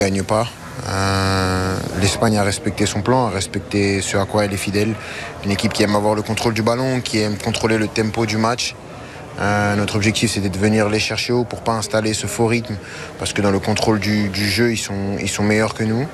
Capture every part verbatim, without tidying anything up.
ne gagne pas. Euh, L'Espagne a respecté son plan, a respecté ce à quoi elle est fidèle. Une équipe qui aime avoir le contrôle du ballon, qui aime contrôler le tempo du match. Euh, notre objectif, c'était de venir les chercher haut pour ne pas installer ce faux rythme, parce que dans le contrôle du, du jeu, ils sont, ils sont meilleurs que nous.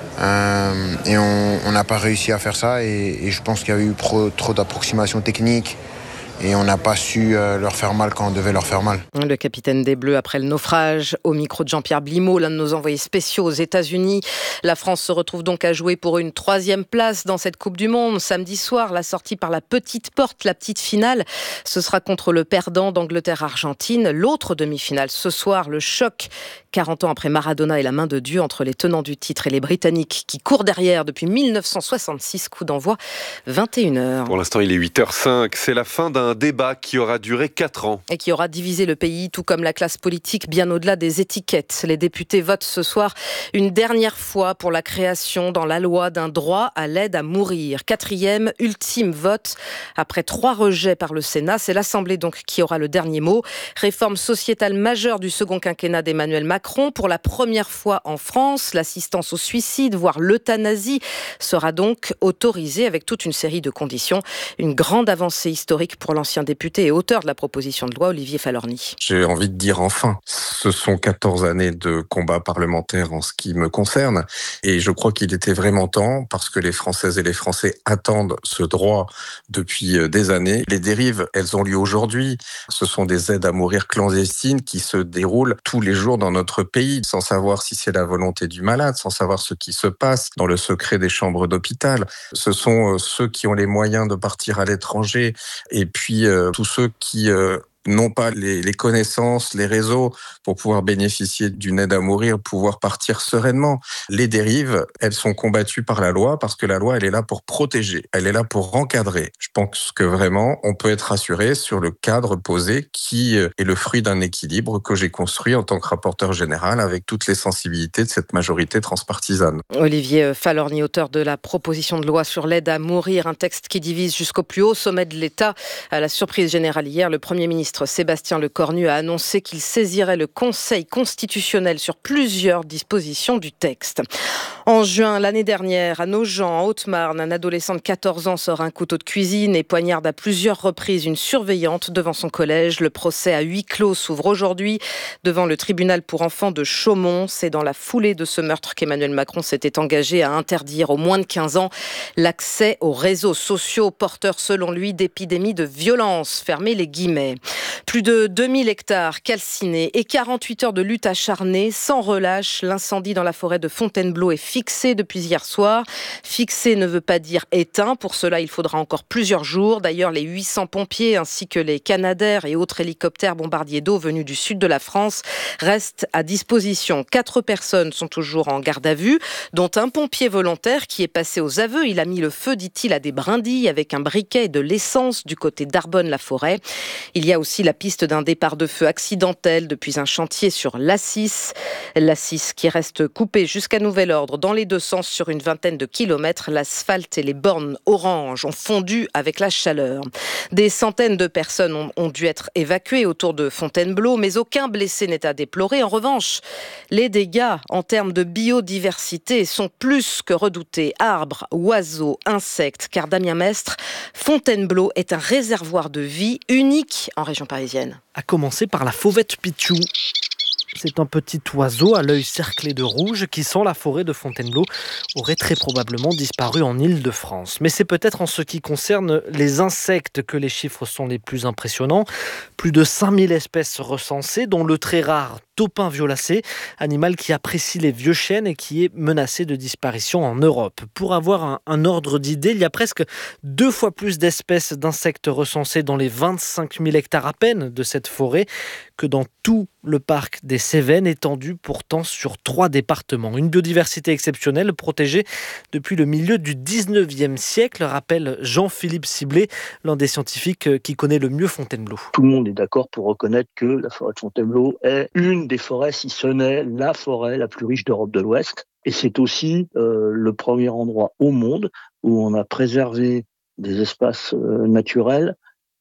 Euh, et on n'a pas réussi à faire ça, et, et je pense qu'il y a eu pro, trop d'approximations techniques. Et on n'a pas su euh, leur faire mal quand on devait leur faire mal. Le capitaine des Bleus après le naufrage, au micro de Jean-Pierre Blimaud, l'un de nos envoyés spéciaux aux États-Unis. La France se retrouve donc à jouer pour une troisième place dans cette Coupe du Monde. Samedi soir, la sortie par la petite porte, la petite finale, ce sera contre le perdant d'Angleterre-Argentine. L'autre demi-finale ce soir, le choc quarante ans après Maradona et la main de Dieu entre les tenants du titre et les Britanniques qui courent derrière depuis mille neuf cent soixante-six. Coup d'envoi vingt et une heures. Pour l'instant, il est huit heures cinq. C'est la fin d'un débat qui aura duré quatre ans. Et qui aura divisé le pays, tout comme la classe politique, bien au-delà des étiquettes. Les députés votent ce soir une dernière fois pour la création dans la loi d'un droit à l'aide à mourir. Quatrième, ultime vote. Après trois rejets par le Sénat, c'est l'Assemblée donc qui aura le dernier mot. Réforme sociétale majeure du second quinquennat d'Emmanuel Macron. Pour la première fois en France, l'assistance au suicide, voire l'euthanasie, sera donc autorisée avec toute une série de conditions. Une grande avancée historique pour l'ancien député et auteur de la proposition de loi, Olivier Falorni. J'ai envie de dire enfin. Ce sont quatorze années de combat parlementaire en ce qui me concerne. Et je crois qu'il était vraiment temps, parce que les Françaises et les Français attendent ce droit depuis des années. Les dérives, elles ont lieu aujourd'hui. Ce sont des aides à mourir clandestines qui se déroulent tous les jours dans notre pays, sans savoir si c'est la volonté du malade, sans savoir ce qui se passe dans le secret des chambres d'hôpital. Ce sont ceux qui ont les moyens de partir à l'étranger, et puis euh, tous ceux qui euh, n'ont pas les, les connaissances, les réseaux pour pouvoir bénéficier d'une aide à mourir, pouvoir partir sereinement. Les dérives, elles sont combattues par la loi, parce que la loi, elle est là pour protéger, elle est là pour encadrer. Je pense que vraiment, on peut être rassuré sur le cadre posé qui est le fruit d'un équilibre que j'ai construit en tant que rapporteur général avec toutes les sensibilités de cette majorité transpartisane. Olivier Falorni, auteur de la proposition de loi sur l'aide à mourir, un texte qui divise jusqu'au plus haut sommet de l'État. À la surprise générale hier, le Premier ministre Sébastien Lecornu a annoncé qu'il saisirait le Conseil constitutionnel sur plusieurs dispositions du texte. En juin l'année dernière, à Nogent, en Haute-Marne, un adolescent de quatorze ans sort un couteau de cuisine et poignarde à plusieurs reprises une surveillante devant son collège. Le procès à huis clos s'ouvre aujourd'hui devant le tribunal pour enfants de Chaumont. C'est dans la foulée de ce meurtre qu'Emmanuel Macron s'était engagé à interdire aux moins de quinze ans l'accès aux réseaux sociaux porteurs, selon lui, d'épidémies de violence. Fermez les guillemets. Plus de deux mille hectares calcinés et quarante-huit heures de lutte acharnée sans relâche. L'incendie dans la forêt de Fontainebleau est fixé depuis hier soir. Fixé ne veut pas dire éteint. Pour cela, il faudra encore plusieurs jours. D'ailleurs, les huit cents pompiers ainsi que les Canadair et autres hélicoptères bombardiers d'eau venus du sud de la France restent à disposition. Quatre personnes sont toujours en garde à vue, dont un pompier volontaire qui est passé aux aveux. Il a mis le feu, dit-il, à des brindilles avec un briquet et de l'essence du côté d'Arbonne-la-Forêt. Il y a aussi la piste d'un départ de feu accidentel depuis un chantier sur l'A six. L'A six qui reste coupée jusqu'à nouvel ordre dans les deux sens sur une vingtaine de kilomètres. L'asphalte et les bornes orange ont fondu avec la chaleur. Des centaines de personnes ont, ont dû être évacuées autour de Fontainebleau, mais aucun blessé n'est à déplorer. En revanche, les dégâts en termes de biodiversité sont plus que redoutés. Arbres, oiseaux, insectes, car Damien Mestre, Fontainebleau est un réservoir de vie unique en région parisienne. À commencer par la fauvette pitchou. C'est un petit oiseau à l'œil cerclé de rouge qui, sans la forêt de Fontainebleau, aurait très probablement disparu en Île-de-France. Mais c'est peut-être en ce qui concerne les insectes que les chiffres sont les plus impressionnants. Plus de cinq mille espèces recensées, dont le très rare taupin violacé, animal qui apprécie les vieux chênes et qui est menacé de disparition en Europe. Pour avoir un, un ordre d'idée, il y a presque deux fois plus d'espèces d'insectes recensées dans les vingt-cinq mille hectares à peine de cette forêt que dans tout le parc des Cévennes, étendu pourtant sur trois départements. Une biodiversité exceptionnelle, protégée depuis le milieu du dix-neuvième siècle, rappelle Jean-Philippe Ciblé, l'un des scientifiques qui connaît le mieux Fontainebleau. Tout le monde est d'accord pour reconnaître que la forêt de Fontainebleau est une des forêts, si ce n'est la forêt la plus riche d'Europe de l'Ouest. Et c'est aussi euh, le premier endroit au monde où on a préservé des espaces euh, naturels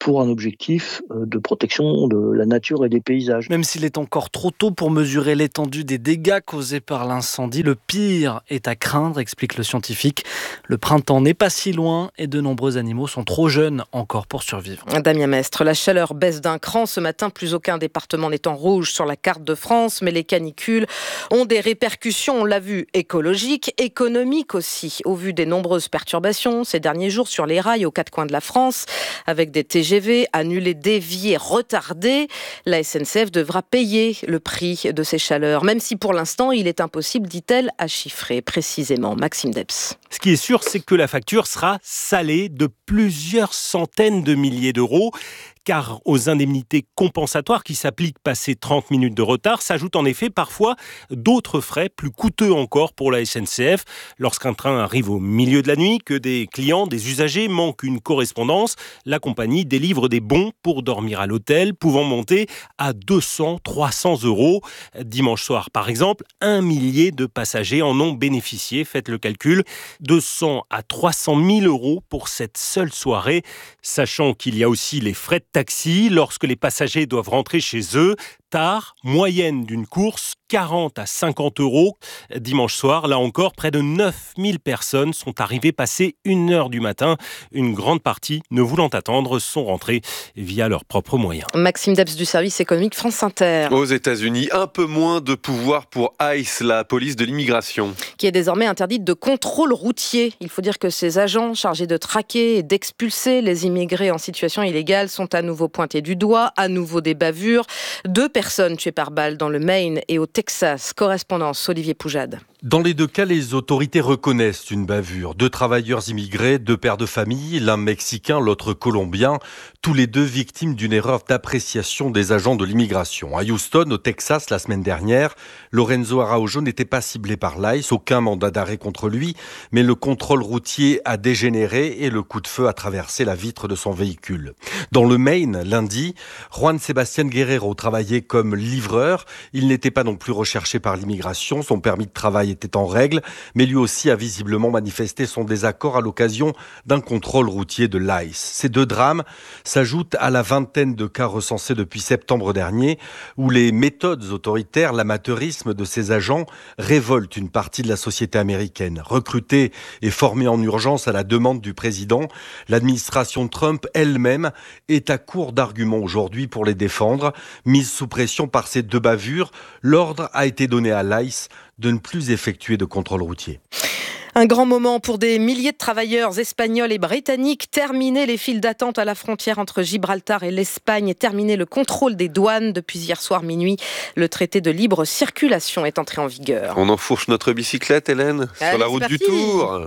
pour un objectif de protection de la nature et des paysages. Même s'il est encore trop tôt pour mesurer l'étendue des dégâts causés par l'incendie, le pire est à craindre, explique le scientifique. Le printemps n'est pas si loin et de nombreux animaux sont trop jeunes encore pour survivre. Damien Mestre, la chaleur baisse d'un cran. Ce matin, plus aucun département n'est en rouge sur la carte de France, mais les canicules ont des répercussions, on l'a vu, écologiques, économiques aussi, au vu des nombreuses perturbations ces derniers jours sur les rails aux quatre coins de la France, avec des T G V annulés, déviés, retardés. La S N C F devra payer le prix de ces chaleurs, même si pour l'instant, il est impossible, dit-elle, à chiffrer précisément. Maxime Debs. Ce qui est sûr, c'est que la facture sera salée de plusieurs centaines de milliers d'euros. Car aux indemnités compensatoires qui s'appliquent passé trente minutes de retard, s'ajoutent en effet parfois d'autres frais plus coûteux encore pour la S N C F. Lorsqu'un train arrive au milieu de la nuit, que des clients, des usagers manquent une correspondance, la compagnie délivre des bons pour dormir à l'hôtel, pouvant monter à deux cents, trois cents euros. Dimanche soir, par exemple, un millier de passagers en ont bénéficié. Faites le calcul, deux cents à trois cent mille euros pour cette seule soirée. Sachant qu'il y a aussi les frais de taxi lorsque les passagers doivent rentrer chez eux. Tard, moyenne d'une course, quarante à cinquante euros. Dimanche soir, là encore, près de neuf mille personnes sont arrivées passer une heure du matin. Une grande partie, ne voulant attendre, sont rentrées via leurs propres moyens. Maxime Debs du service économique France Inter. Aux États-Unis, un peu moins de pouvoir pour ICE, la police de l'immigration. Qui est désormais interdite de contrôle routier. Il faut dire que ces agents chargés de traquer et d'expulser les immigrés en situation illégale sont à nouveau pointés du doigt, à nouveau des bavures. Deux personnes tuées par balle dans le Maine et au Texas. Correspondance Olivier Poujade. Dans les deux cas, les autorités reconnaissent une bavure. Deux travailleurs immigrés, deux pères de famille, l'un mexicain, l'autre colombien, tous les deux victimes d'une erreur d'appréciation des agents de l'immigration. À Houston, au Texas, la semaine dernière, Lorenzo Araujo n'était pas ciblé par l'ICE, aucun mandat d'arrêt contre lui, mais le contrôle routier a dégénéré et le coup de feu a traversé la vitre de son véhicule. Dans le Maine, lundi, Juan Sebastián Guerrero travaillait comme livreur. Il n'était pas non plus recherché par l'immigration, son permis de travail était en règle, mais lui aussi a visiblement manifesté son désaccord à l'occasion d'un contrôle routier de l'ICE. Ces deux drames s'ajoutent à la vingtaine de cas recensés depuis septembre dernier, où les méthodes autoritaires, l'amateurisme de ces agents révoltent une partie de la société américaine. Recrutés et formés en urgence à la demande du président, l'administration Trump elle-même est à court d'arguments aujourd'hui pour les défendre. Mise sous pression par ces deux bavures, l'ordre a été donné à l'ICE de ne plus effectuer de contrôle routier. Un grand moment pour des milliers de travailleurs espagnols et britanniques. Terminer les files d'attente à la frontière entre Gibraltar et l'Espagne et terminer le contrôle des douanes. Depuis hier soir minuit, le traité de libre circulation est entré en vigueur. On enfourche notre bicyclette, Hélène, Allez, sur la route du Tour.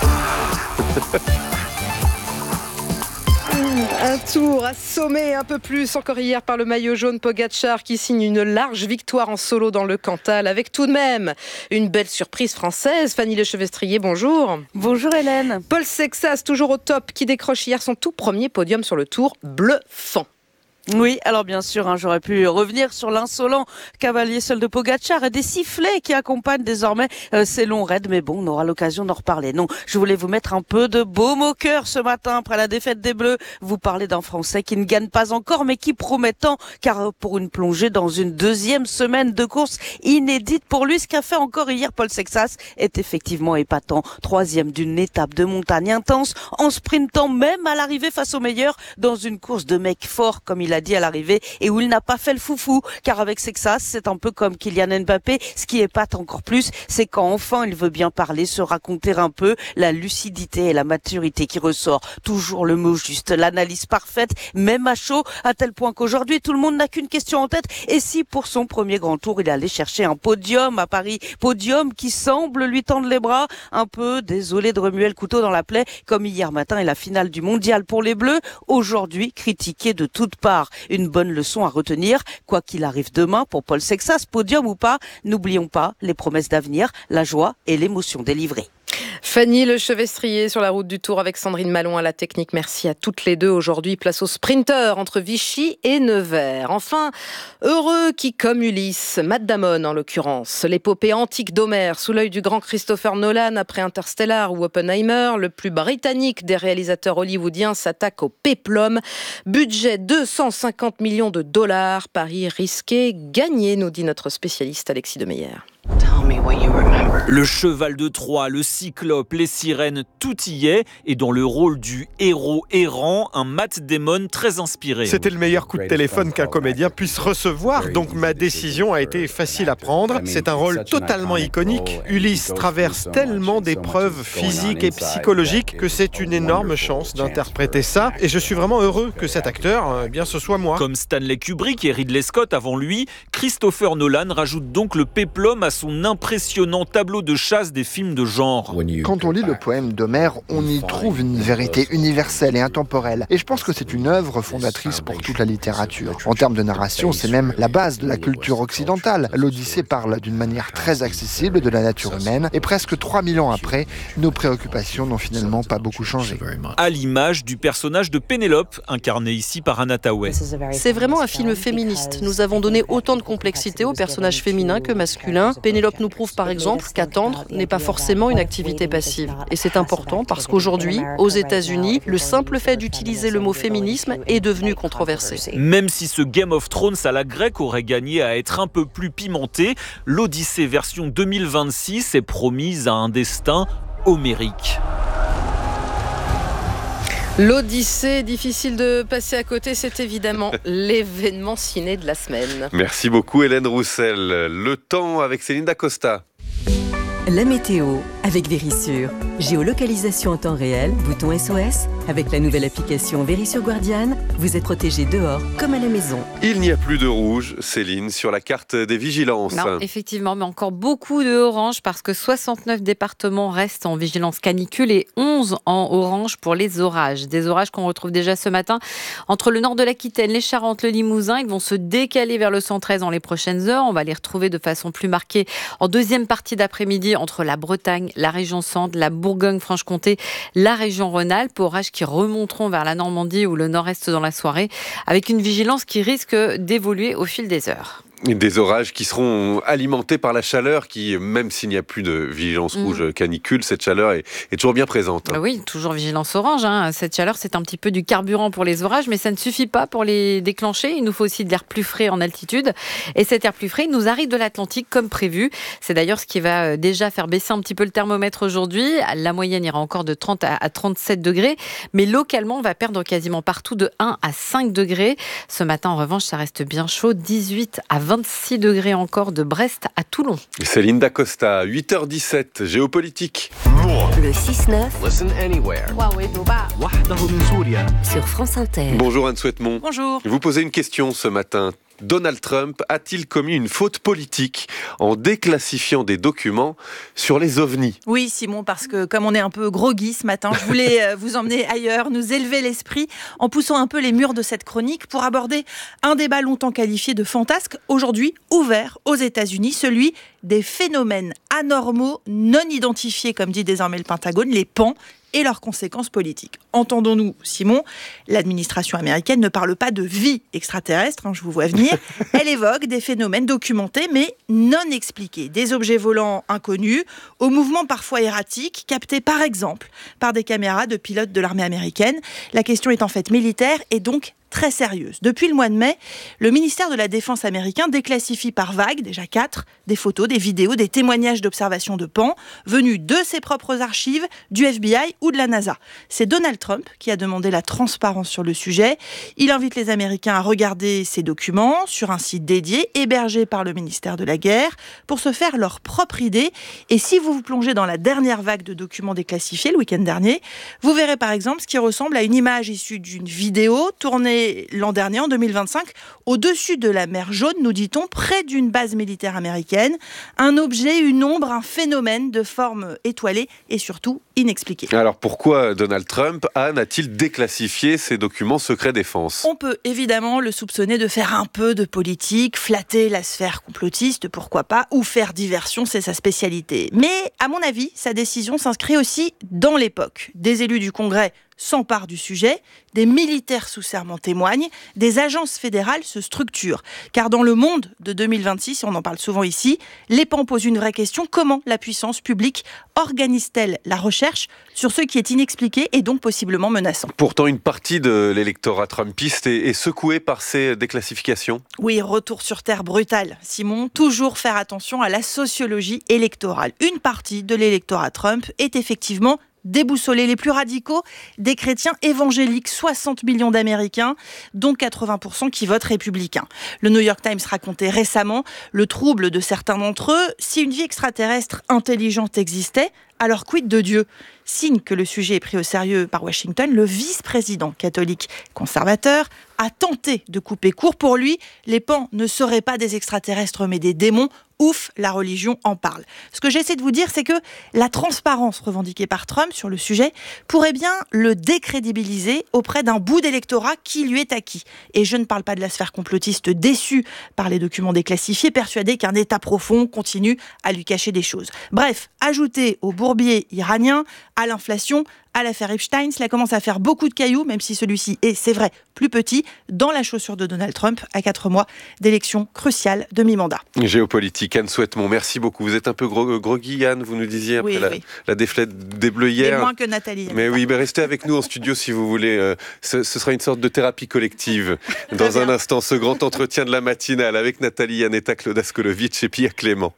Un tour assommé un peu plus encore hier par le maillot jaune Pogačar qui signe une large victoire en solo dans le Cantal avec tout de même une belle surprise française. Fanny Lechevestrier, bonjour. Bonjour Hélène. Paul Sexas, toujours au top, qui décroche hier son tout premier podium sur le Tour, bluffant. Oui, alors bien sûr, hein, j'aurais pu revenir sur l'insolent cavalier seul de Pogačar et des sifflets qui accompagnent désormais euh, ces longs raids, mais bon, on aura l'occasion d'en reparler. Non, je voulais vous mettre un peu de baume au cœur ce matin après la défaite des Bleus. Vous parlez d'un Français qui ne gagne pas encore, mais qui promet tant, car pour une plongée dans une deuxième semaine de course inédite pour lui, ce qu'a fait encore hier Paul Sexas est effectivement épatant. Troisième d'une étape de montagne intense, en sprintant même à l'arrivée face aux meilleurs, dans une course de mec fort, comme il a dit à l'arrivée, et où il n'a pas fait le foufou, car avec Sexas, c'est un peu comme Kylian Mbappé. Ce qui épate encore plus, c'est quand enfin il veut bien parler, se raconter un peu, la lucidité et la maturité qui ressort. Toujours le mot juste, l'analyse parfaite, même à chaud, à tel point qu'aujourd'hui, tout le monde n'a qu'une question en tête. Et si pour son premier grand tour, il allait chercher un podium à Paris, podium qui semble lui tendre les bras, un peu désolé de remuer le couteau dans la plaie, comme hier matin et la finale du mondial pour les Bleus, aujourd'hui critiqué de toutes parts. Une bonne leçon à retenir, quoi qu'il arrive demain pour Paul Sexas, podium ou pas, n'oublions pas les promesses d'avenir, la joie et l'émotion délivrée. Fanny Lechevestrier sur la route du Tour avec Sandrine Malon à la technique. Merci à toutes les deux. Aujourd'hui, place au sprinter entre Vichy et Nevers. Enfin, heureux qui, comme Ulysse, Matt Damon en l'occurrence, l'épopée antique d'Homère sous l'œil du grand Christopher Nolan après Interstellar ou Oppenheimer, le plus britannique des réalisateurs hollywoodiens s'attaque au péplum. Budget deux cent cinquante millions de dollars. Pari risqué, gagné, nous dit notre spécialiste Alexis Demeyer. Le cheval de Troie, le cyclope, les sirènes, tout y est. Et dans le rôle du héros errant, un Matt Damon très inspiré. C'était le meilleur coup de téléphone qu'un comédien puisse recevoir, donc ma décision a été facile à prendre. C'est un rôle totalement iconique. Ulysse traverse tellement d'épreuves physiques et psychologiques que c'est une énorme chance d'interpréter ça. Et je suis vraiment heureux que cet acteur, eh bien, ce soit moi. Comme Stanley Kubrick et Ridley Scott avant lui, Christopher Nolan rajoute donc le péplum à son impressionnant tableau de chasse des films de genre. Quand on lit le poème d'Homère, on y trouve une vérité universelle et intemporelle. Et je pense que c'est une œuvre fondatrice pour toute la littérature. En termes de narration, c'est même la base de la culture occidentale. L'Odyssée parle d'une manière très accessible de la nature humaine. Et presque trois mille ans après, nos préoccupations n'ont finalement pas beaucoup changé. À l'image du personnage de Pénélope, incarné ici par Anna Thaouet. C'est vraiment un film féministe. Nous avons donné autant de complexité aux personnages féminins que masculins. Pénélope nous prouve par exemple qu'attendre n'est pas forcément une activité passive. Et c'est important parce qu'aujourd'hui, aux États-Unis, le simple fait d'utiliser le mot féminisme est devenu controversé. Même si ce Game of Thrones à la grecque aurait gagné à être un peu plus pimenté, l'Odyssée version deux mille vingt-six est promise à un destin homérique. L'Odyssée, difficile de passer à côté, c'est évidemment l'événement ciné de la semaine. Merci beaucoup Hélène Roussel. Le temps avec Céline Dacosta. La météo avec Vérissure. Géolocalisation en temps réel, bouton S O S. Avec la nouvelle application Vérissure Guardian, vous êtes protégé dehors comme à la maison. Il n'y a plus de rouge, Céline, sur la carte des vigilances. Non, effectivement, mais encore beaucoup de orange parce que soixante-neuf départements restent en vigilance canicule et onze en orange pour les orages. Des orages qu'on retrouve déjà ce matin entre le nord de l'Aquitaine, les Charentes, le Limousin. Ils vont se décaler vers le centre-est dans les prochaines heures. On va les retrouver de façon plus marquée en deuxième partie d'après-midi entre la Bretagne, la région Centre, la Bourgogne-Franche-Comté, la région Rhône-Alpes. Orages qui remonteront vers la Normandie ou le nord-est dans la soirée, avec une vigilance qui risque d'évoluer au fil des heures. Des orages qui seront alimentés par la chaleur qui, même s'il n'y a plus de vigilance mmh. rouge canicule, cette chaleur est, est toujours bien présente. Hein. Oui, toujours vigilance orange. Hein. Cette chaleur, c'est un petit peu du carburant pour les orages, mais ça ne suffit pas pour les déclencher. Il nous faut aussi de l'air plus frais en altitude. Et cet air plus frais, il nous arrive de l'Atlantique comme prévu. C'est d'ailleurs ce qui va déjà faire baisser un petit peu le thermomètre aujourd'hui. La moyenne ira encore de trente à trente-sept degrés, mais localement, on va perdre quasiment partout de un à cinq degrés. Ce matin, en revanche, ça reste bien chaud, dix-huit à vingt-six degrés encore de Brest à Toulon. Céline Dacosta, huit heures dix-sept, géopolitique. Le six neuf. Listen anywhere. Sur France Inter. Bonjour Anne Souhaitemont. Bonjour. Vous posez une question ce matin. Donald Trump a-t-il commis une faute politique en déclassifiant des documents sur les ovnis ? Oui, Simon, parce que comme on est un peu groggy ce matin, je voulais vous emmener ailleurs, nous élever l'esprit en poussant un peu les murs de cette chronique pour aborder un débat longtemps qualifié de fantasque, aujourd'hui ouvert aux États-Unis, celui des phénomènes anormaux non identifiés, comme dit désormais le Pentagone, les P A N, et leurs conséquences politiques. Entendons-nous, Simon, l'administration américaine ne parle pas de vie extraterrestre, hein, je vous vois venir. Elle évoque des phénomènes documentés mais non expliqués. Des objets volants inconnus, aux mouvements parfois erratiques, captés par exemple par des caméras de pilotes de l'armée américaine. La question est en fait militaire et donc très sérieuse. Depuis le mois de mai, le ministère de la Défense américain déclassifie par vagues, déjà quatre, des photos, des vidéos, des témoignages d'observation de P A N venus de ses propres archives, du F B I ou de la NASA. C'est Donald Trump qui a demandé la transparence sur le sujet. Il invite les Américains à regarder ces documents sur un site dédié, hébergé par le ministère de la Guerre, pour se faire leur propre idée. Et si vous vous plongez dans la dernière vague de documents déclassifiés le week-end dernier, vous verrez par exemple ce qui ressemble à une image issue d'une vidéo tournée Mais l'an dernier, en deux mille vingt-cinq, au-dessus de la mer Jaune, nous dit-on, près d'une base militaire américaine, un objet, une ombre, un phénomène de forme étoilée et surtout inexpliqué. Alors pourquoi Donald Trump, Anne, a-t-il déclassifié ces documents secret défense ? On peut évidemment le soupçonner de faire un peu de politique, flatter la sphère complotiste, pourquoi pas, ou faire diversion, c'est sa spécialité. Mais à mon avis, sa décision s'inscrit aussi dans l'époque. Des élus du Congrès s'emparent du sujet, des militaires sous serment témoignent, des agences fédérales se structurent. Car dans le monde de deux mille vingt-six, et on en parle souvent ici, les pans posent une vraie question: comment la puissance publique organise-t-elle la recherche sur ce qui est inexpliqué et donc possiblement menaçant ? Pourtant, une partie de l'électorat trumpiste est, est secouée par ces déclassifications. Oui, retour sur terre brutal. Simon, toujours faire attention à la sociologie électorale. Une partie de l'électorat Trump est effectivement déboussolés. Les plus radicaux, des chrétiens évangéliques, soixante millions d'Américains, dont quatre-vingts pour cent qui votent républicains. Le New York Times racontait récemment le trouble de certains d'entre eux. Si une vie extraterrestre intelligente existait, alors quid de Dieu ? Signe que le sujet est pris au sérieux par Washington, le vice-président catholique conservateur a tenté de couper court. Pour lui, les pans ne seraient pas des extraterrestres mais des démons. Ouf, la religion en parle. Ce que j'essaie de vous dire, c'est que la transparence revendiquée par Trump sur le sujet pourrait bien le décrédibiliser auprès d'un bout d'électorat qui lui est acquis. Et je ne parle pas de la sphère complotiste déçue par les documents déclassifiés, persuadée qu'un État profond continue à lui cacher des choses. Bref, ajouter au bourbier iranien, à l'inflation, à l'affaire Epstein, cela commence à faire beaucoup de cailloux, même si celui-ci est, c'est vrai, plus petit, dans la chaussure de Donald Trump, à quatre mois d'élection cruciale de mi-mandat. Géopolitique, Anne Souhaitemont, merci beaucoup. Vous êtes un peu gros, groggy, Anne, vous nous disiez, après oui, la, oui. la défaite des Bleus hier. Et moins que Nathalie. Mais oui, mais restez avec nous en studio si vous voulez. Euh, ce, ce sera une sorte de thérapie collective. Dans un instant, ce grand entretien de la matinale avec Nathalie Yanetta, Claude Askolovitch et Pierre Clément.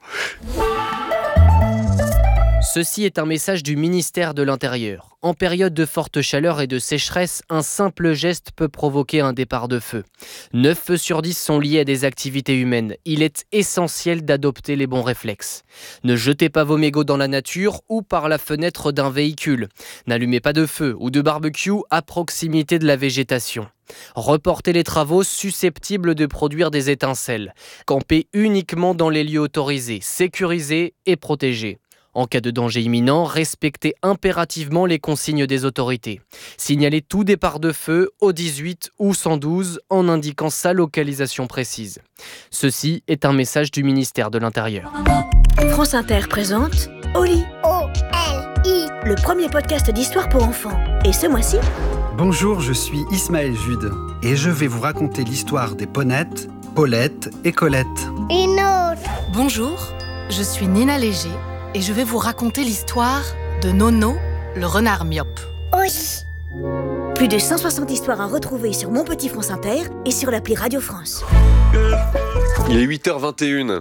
Ceci est un message du ministère de l'Intérieur. En période de forte chaleur et de sécheresse, un simple geste peut provoquer un départ de feu. neuf feux sur dix sont liés à des activités humaines. Il est essentiel d'adopter les bons réflexes. Ne jetez pas vos mégots dans la nature ou par la fenêtre d'un véhicule. N'allumez pas de feu ou de barbecue à proximité de la végétation. Reportez les travaux susceptibles de produire des étincelles. Campez uniquement dans les lieux autorisés, sécurisés et protégés. En cas de danger imminent, respectez impérativement les consignes des autorités. Signalez tout départ de feu au dix-huit ou cent douze en indiquant sa localisation précise. Ceci est un message du ministère de l'Intérieur. France Inter présente Oli. O L I. Le premier podcast d'histoire pour enfants. Et ce mois-ci... Bonjour, je suis Ismaël Jude et je vais vous raconter l'histoire des Ponettes, Paulette et Colette. Une autre. Bonjour, je suis Nina Léger et je vais vous raconter l'histoire de Nono, le renard myope. Oui. Plus de cent soixante histoires à retrouver sur Mon Petit France Inter et sur l'appli Radio France. Il est huit heures vingt et une.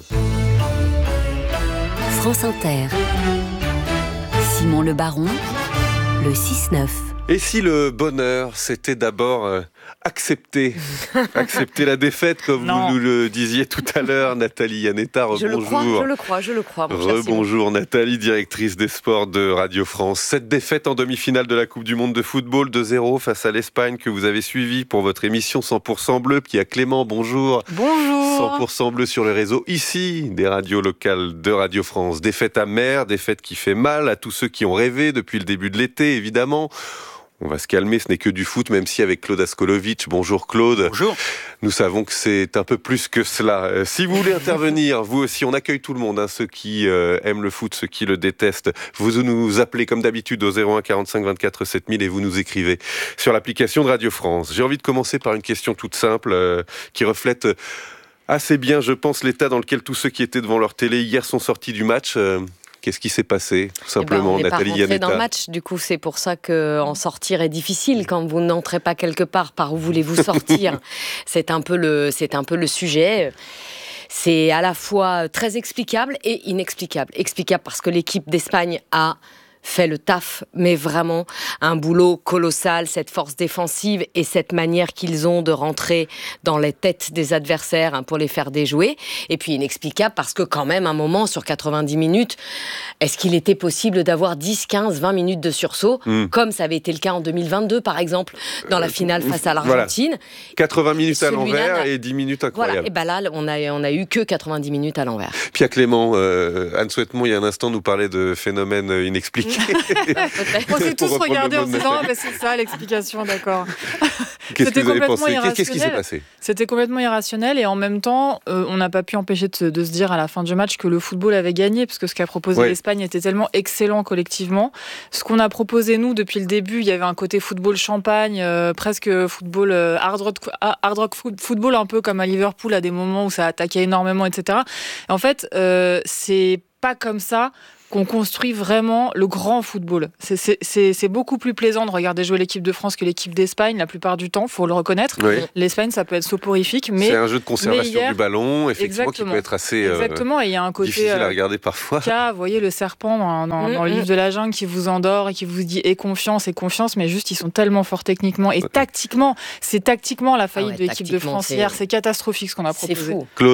France Inter. Simon Le Baron, le six neuf. Et si le bonheur, c'était d'abord euh, accepter, accepter la défaite, comme Non. vous nous le disiez tout à l'heure, Nathalie Yanetta, Je le crois, rebonjour. je le crois, je le crois. mon cher Simon. Rebonjour Nathalie, directrice des sports de Radio France. Cette défaite en demi-finale de la Coupe du Monde de football deux zéro face à l'Espagne que vous avez suivie pour votre émission cent pour cent Bleu. Pierre Clément, bonjour. Bonjour. cent pour cent Bleu sur les réseaux ici des radios locales de Radio France. Défaite amère, défaite qui fait mal à tous ceux qui ont rêvé depuis le début de l'été, évidemment. On va se calmer, ce n'est que du foot, même si avec Claude Askolovitch, bonjour Claude. Bonjour. Nous savons que c'est un peu plus que cela. Euh, si vous voulez intervenir, vous aussi, on accueille tout le monde, hein, ceux qui euh, aiment le foot, ceux qui le détestent. Vous nous appelez comme d'habitude au zéro un quarante-cinq vingt-quatre sept mille et vous nous écrivez sur l'application de Radio France. J'ai envie de commencer par une question toute simple euh, qui reflète assez bien, je pense, l'état dans lequel tous ceux qui étaient devant leur télé hier sont sortis du match. Euh, Qu'est-ce qui s'est passé, tout simplement, eh ben, Nathalie Yanetta ? On n'est pas rentré dans le match, du coup, c'est pour ça qu'en sortir est difficile quand vous n'entrez pas quelque part. Par où voulez-vous sortir ? C'est un peu le, c'est un peu le sujet. C'est à la fois très explicable et inexplicable. Explicable parce que l'équipe d'Espagne a fait le taf, mais vraiment un boulot colossal, cette force défensive et cette manière qu'ils ont de rentrer dans les têtes des adversaires hein, pour les faire déjouer. Et puis inexplicable parce que quand même, un moment, sur quatre-vingt-dix minutes, est-ce qu'il était possible d'avoir dix, quinze, vingt minutes de sursaut, mmh. comme ça avait été le cas en deux mille vingt-deux, par exemple, dans la finale face à l'Argentine. Voilà. quatre-vingts minutes à l'envers et dix minutes incroyables. Voilà. Et ben là, on a, on a eu que quatre-vingt-dix minutes à l'envers. Pierre Clément, euh, Anne Souhaitemont, il y a un instant, nous parlait de phénomènes inexpliqués. On s'est tous regardés en se disant ah, bah, c'est ça l'explication, d'accord. Qu'est-ce que vous avez pensé ? Qu'est-ce qui s'est passé ? C'était complètement irrationnel et en même temps, euh, on n'a pas pu empêcher de se, de se dire à la fin du match que le football avait gagné parce que ce qu'a proposé ouais. l'Espagne était tellement excellent collectivement. Ce qu'on a proposé nous depuis le début, il y avait un côté football champagne, euh, presque football euh, hard rock, hard rock football un peu comme à Liverpool à des moments où ça attaquait énormément, et cetera. Et en fait, euh, c'est pas comme ça qu'on construit vraiment le grand football. C'est, c'est, c'est, c'est beaucoup plus plaisant de regarder jouer l'équipe de France que l'équipe d'Espagne la plupart du temps, il faut le reconnaître. Oui. L'Espagne, ça peut être soporifique, mais... C'est un jeu de conservation hier, du ballon, effectivement, exactement. qui peut être assez exactement. Et il y a un côté, difficile à regarder parfois. Cas, vous voyez le serpent dans, dans, mmh, dans le livre de la jungle qui vous endort et qui vous dit « aie confiance, aie confiance », mais juste, ils sont tellement forts techniquement. Et ouais. tactiquement, c'est tactiquement la faillite ah ouais, de l'équipe de France c'est... hier. C'est catastrophique ce qu'on a proposé. C'est fou. Claude ?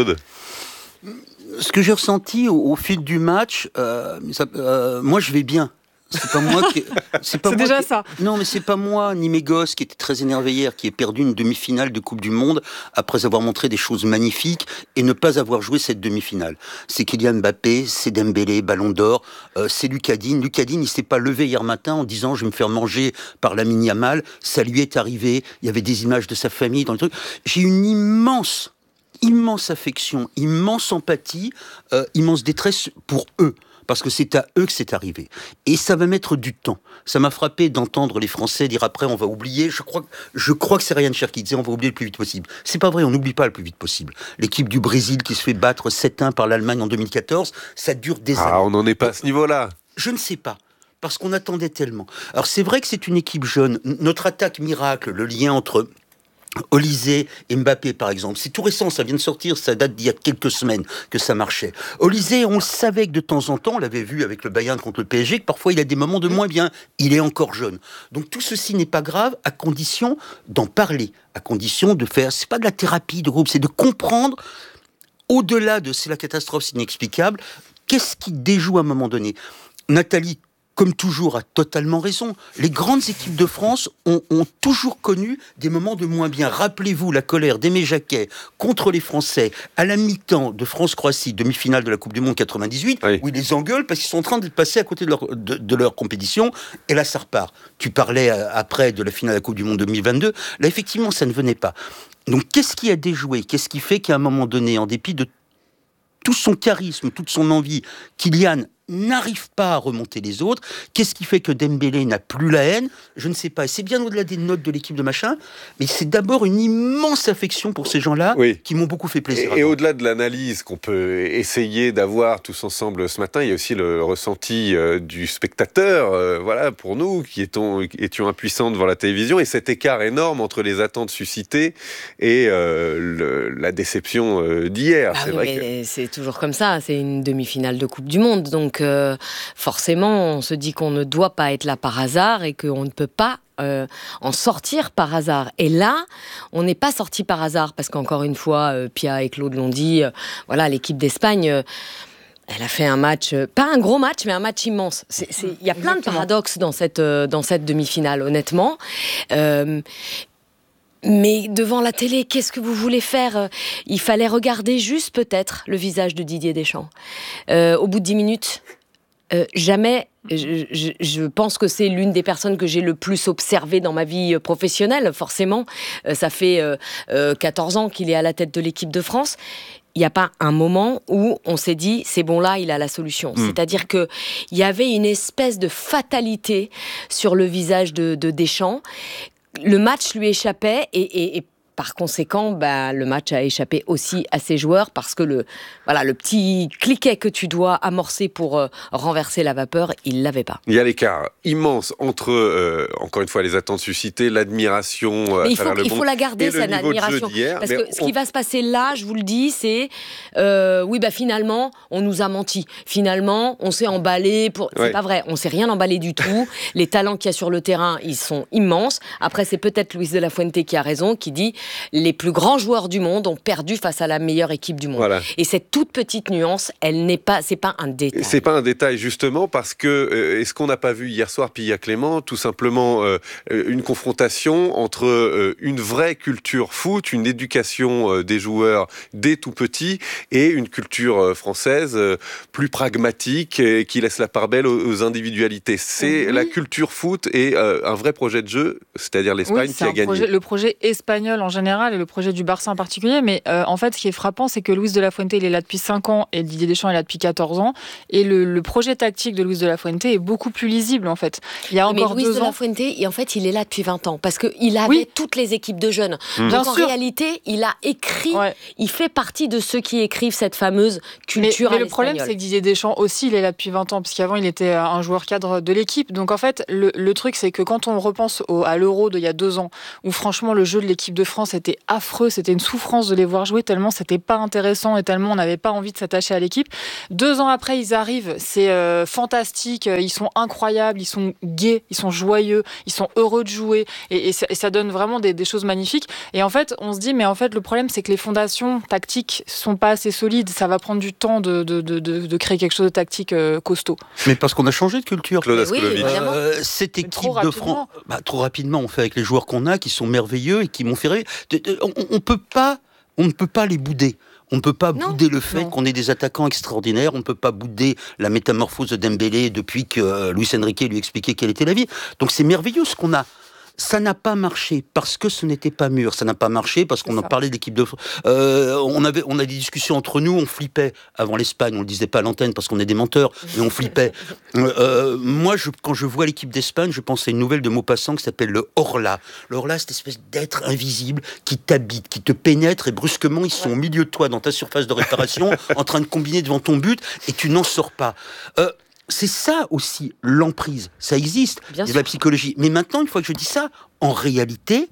Ce que j'ai ressenti au, au fil du match, euh, ça, euh, moi je vais bien. C'est pas moi qui. C'est, pas c'est moi déjà qui... ça. Non, mais c'est pas moi ni mes gosses qui étaient très énervés hier, qui ai perdu une demi-finale de Coupe du Monde après avoir montré des choses magnifiques et ne pas avoir joué cette demi-finale. C'est Kylian Mbappé, c'est Dembélé, Ballon d'Or, euh, c'est Lucas Digne. Lucas Digne, il s'est pas levé hier matin en disant je vais me faire manger par Lamine Yamal. Ça lui est arrivé. Il y avait des images de sa famille dans le truc. J'ai une immense. immense affection, immense empathie, euh, immense détresse pour eux, parce que c'est à eux que c'est arrivé. Et ça va mettre du temps. Ça m'a frappé d'entendre les Français dire après on va oublier. Je crois, je crois que c'est Ryan Cherki qui disait on va oublier le plus vite possible. C'est pas vrai, on n'oublie pas le plus vite possible. L'équipe du Brésil qui se fait battre sept un par l'Allemagne en deux mille quatorze, ça dure des années. Ah, on n'en est pas à ce niveau-là. Je ne sais pas. Parce qu'on attendait tellement. Alors c'est vrai que c'est une équipe jeune. Notre attaque miracle, le lien entre Olysée et Mbappé, par exemple. C'est tout récent, ça vient de sortir, ça date d'il y a quelques semaines que ça marchait. Olysée, on le savait que de temps en temps, on l'avait vu avec le Bayern contre le P S G, que parfois il a des moments de moins bien. Il est encore jeune. Donc tout ceci n'est pas grave, à condition d'en parler, à condition de faire... C'est pas de la thérapie de groupe, c'est de comprendre, au-delà de c'est la catastrophe, c'est inexplicable, qu'est-ce qui déjoue à un moment donné. Nathalie, comme toujours, a totalement raison. Les grandes équipes de France ont, ont toujours connu des moments de moins bien. Rappelez-vous la colère d'Aimé Jacquet contre les Français à la mi-temps de France-Croatie, demi-finale de la Coupe du Monde quatre-vingt-dix-huit, oui. où ils les engueulent parce qu'ils sont en train de passer à côté de leur, de, de leur compétition, et là ça repart. Tu parlais après de la finale de la Coupe du Monde deux mille vingt-deux, là effectivement ça ne venait pas. Donc qu'est-ce qui a déjoué ? Qu'est-ce qui fait qu'à un moment donné, en dépit de tout son charisme, toute son envie, Kylian n'arrive pas à remonter les autres. Qu'est-ce qui fait que Dembélé n'a plus la haine ? Je ne sais pas. Et c'est bien au-delà des notes de l'équipe de machin, mais c'est d'abord une immense affection pour ces gens-là oui. qui m'ont beaucoup fait plaisir. Et, et au-delà de l'analyse qu'on peut essayer d'avoir tous ensemble ce matin, il y a aussi le ressenti euh, du spectateur, euh, voilà, pour nous, qui étions, étions impuissants devant la télévision, et cet écart énorme entre les attentes suscitées et euh, le, la déception euh, d'hier. Ah c'est oui, vrai mais que... c'est toujours comme ça, c'est une demi-finale de Coupe du Monde, donc Donc euh, forcément, on se dit qu'on ne doit pas être là par hasard et qu'on ne peut pas euh, en sortir par hasard. Et là, on n'est pas sorti par hasard parce qu'encore une fois, euh, Pia et Claude l'ont dit, euh, voilà, l'équipe d'Espagne... Euh, Elle a fait un match, pas un gros match, mais un match immense. Il y a plein de paradoxes dans cette, dans cette demi-finale, honnêtement. Euh, mais devant la télé, qu'est-ce que vous voulez faire ? Il fallait regarder juste peut-être le visage de Didier Deschamps. Euh, au bout de dix minutes, euh, jamais... Je, je, je pense que c'est l'une des personnes que j'ai le plus observée dans ma vie professionnelle, forcément. Euh, ça fait euh, euh, quatorze ans qu'il est à la tête de l'équipe de France. Il n'y a pas un moment où on s'est dit, c'est bon là, il a la solution. Mmh. C'est-à-dire qu'il y avait une espèce de fatalité sur le visage de, de Deschamps. Le match lui échappait et, et, et par conséquent, bah, le match a échappé aussi à ses joueurs parce que le, voilà, le petit cliquet que tu dois amorcer pour euh, renverser la vapeur, il l'avait pas. Il y a l'écart immense entre, euh, encore une fois, les attentes suscitées, l'admiration. Mais il faut, il faut la garder, cette admiration. Parce que ce qui va se passer là, je vous le dis, c'est euh, oui, bah finalement, on nous a menti. Finalement, on s'est emballé. Pour... C'est ouais. pas vrai, on s'est rien emballé du tout. Les talents qu'il y a sur le terrain, ils sont immenses. Après, c'est peut-être Luis de la Fuente qui a raison, qui dit les plus grands joueurs du monde ont perdu face à la meilleure équipe du monde. Voilà. Et cette toute petite nuance, elle n'est pas, c'est pas un détail. C'est pas un détail justement parce que euh, est-ce qu'on n'a pas vu hier soir Pilla Clément, tout simplement euh, une confrontation entre euh, une vraie culture foot, une éducation euh, des joueurs dès tout petits et une culture euh, française euh, plus pragmatique et qui laisse la part belle aux, aux individualités. C'est oui. la culture foot et euh, un vrai projet de jeu, c'est-à-dire l'Espagne oui, qui a gagné. Projet, le projet espagnol en général et le projet du Barça en particulier, mais euh, en fait ce qui est frappant c'est que Luis de la Fuente il est là depuis cinq ans et Didier Deschamps est là depuis quatorze ans et le, le projet tactique de Luis de la Fuente est beaucoup plus lisible en fait. Il y a mais encore Luis deux de ans... la Fuente, et en fait il est là depuis vingt ans parce qu'il avait oui. toutes les équipes de jeunes. Mmh. Donc en sûr. réalité il a écrit, ouais. il fait partie de ceux qui écrivent cette fameuse culture. Mais, mais le problème c'est que Didier Deschamps aussi il est là depuis vingt ans parce qu'avant il était un joueur cadre de l'équipe. Donc en fait le, le truc c'est que quand on repense au, à l'Euro d'il y a deux ans où franchement le jeu de l'équipe de France était affreux, c'était une souffrance de les voir jouer tellement c'était pas intéressant et tellement on n'avait pas envie de s'attacher à l'équipe. Deux ans après ils arrivent, c'est euh, fantastique, ils sont incroyables, ils sont gais, ils sont joyeux, ils sont heureux de jouer et, et, ça, et ça donne vraiment des, des choses magnifiques. Et en fait on se dit mais en fait le problème c'est que les fondations tactiques sont pas assez solides, ça va prendre du temps de, de, de, de, de créer quelque chose de tactique euh, costaud. Mais parce qu'on a changé de culture. Claude oui, euh, cette équipe de France, bah, trop rapidement on fait avec les joueurs qu'on a qui sont merveilleux et qui m'ont fait rire. On, on peut pas, on ne peut pas les bouder. On ne peut pas non, bouder le fait non. qu'on ait des attaquants extraordinaires. On ne peut pas bouder la métamorphose de Dembélé depuis que euh, Luis Enrique lui expliquait quelle était la vie. Donc c'est merveilleux ce qu'on a. Ça n'a pas marché parce que ce n'était pas mûr. Ça n'a pas marché parce qu'on en parlait d'équipe de France. Euh, on avait, on a des discussions entre nous. On flippait avant l'Espagne. On le disait pas à l'antenne parce qu'on est des menteurs, mais on flippait. Euh, moi, je, quand je vois l'équipe d'Espagne, je pense à une nouvelle de Maupassant qui s'appelle le Orla. Le Orla, c'est cette espèce d'être invisible qui t'habite, qui te pénètre et brusquement ils sont ouais. au milieu de toi dans ta surface de réparation, en train de combiner devant ton but et tu n'en sors pas. Euh, C'est ça aussi, l'emprise. Ça existe, il y a de la psychologie. Mais maintenant, une fois que je dis ça, en réalité,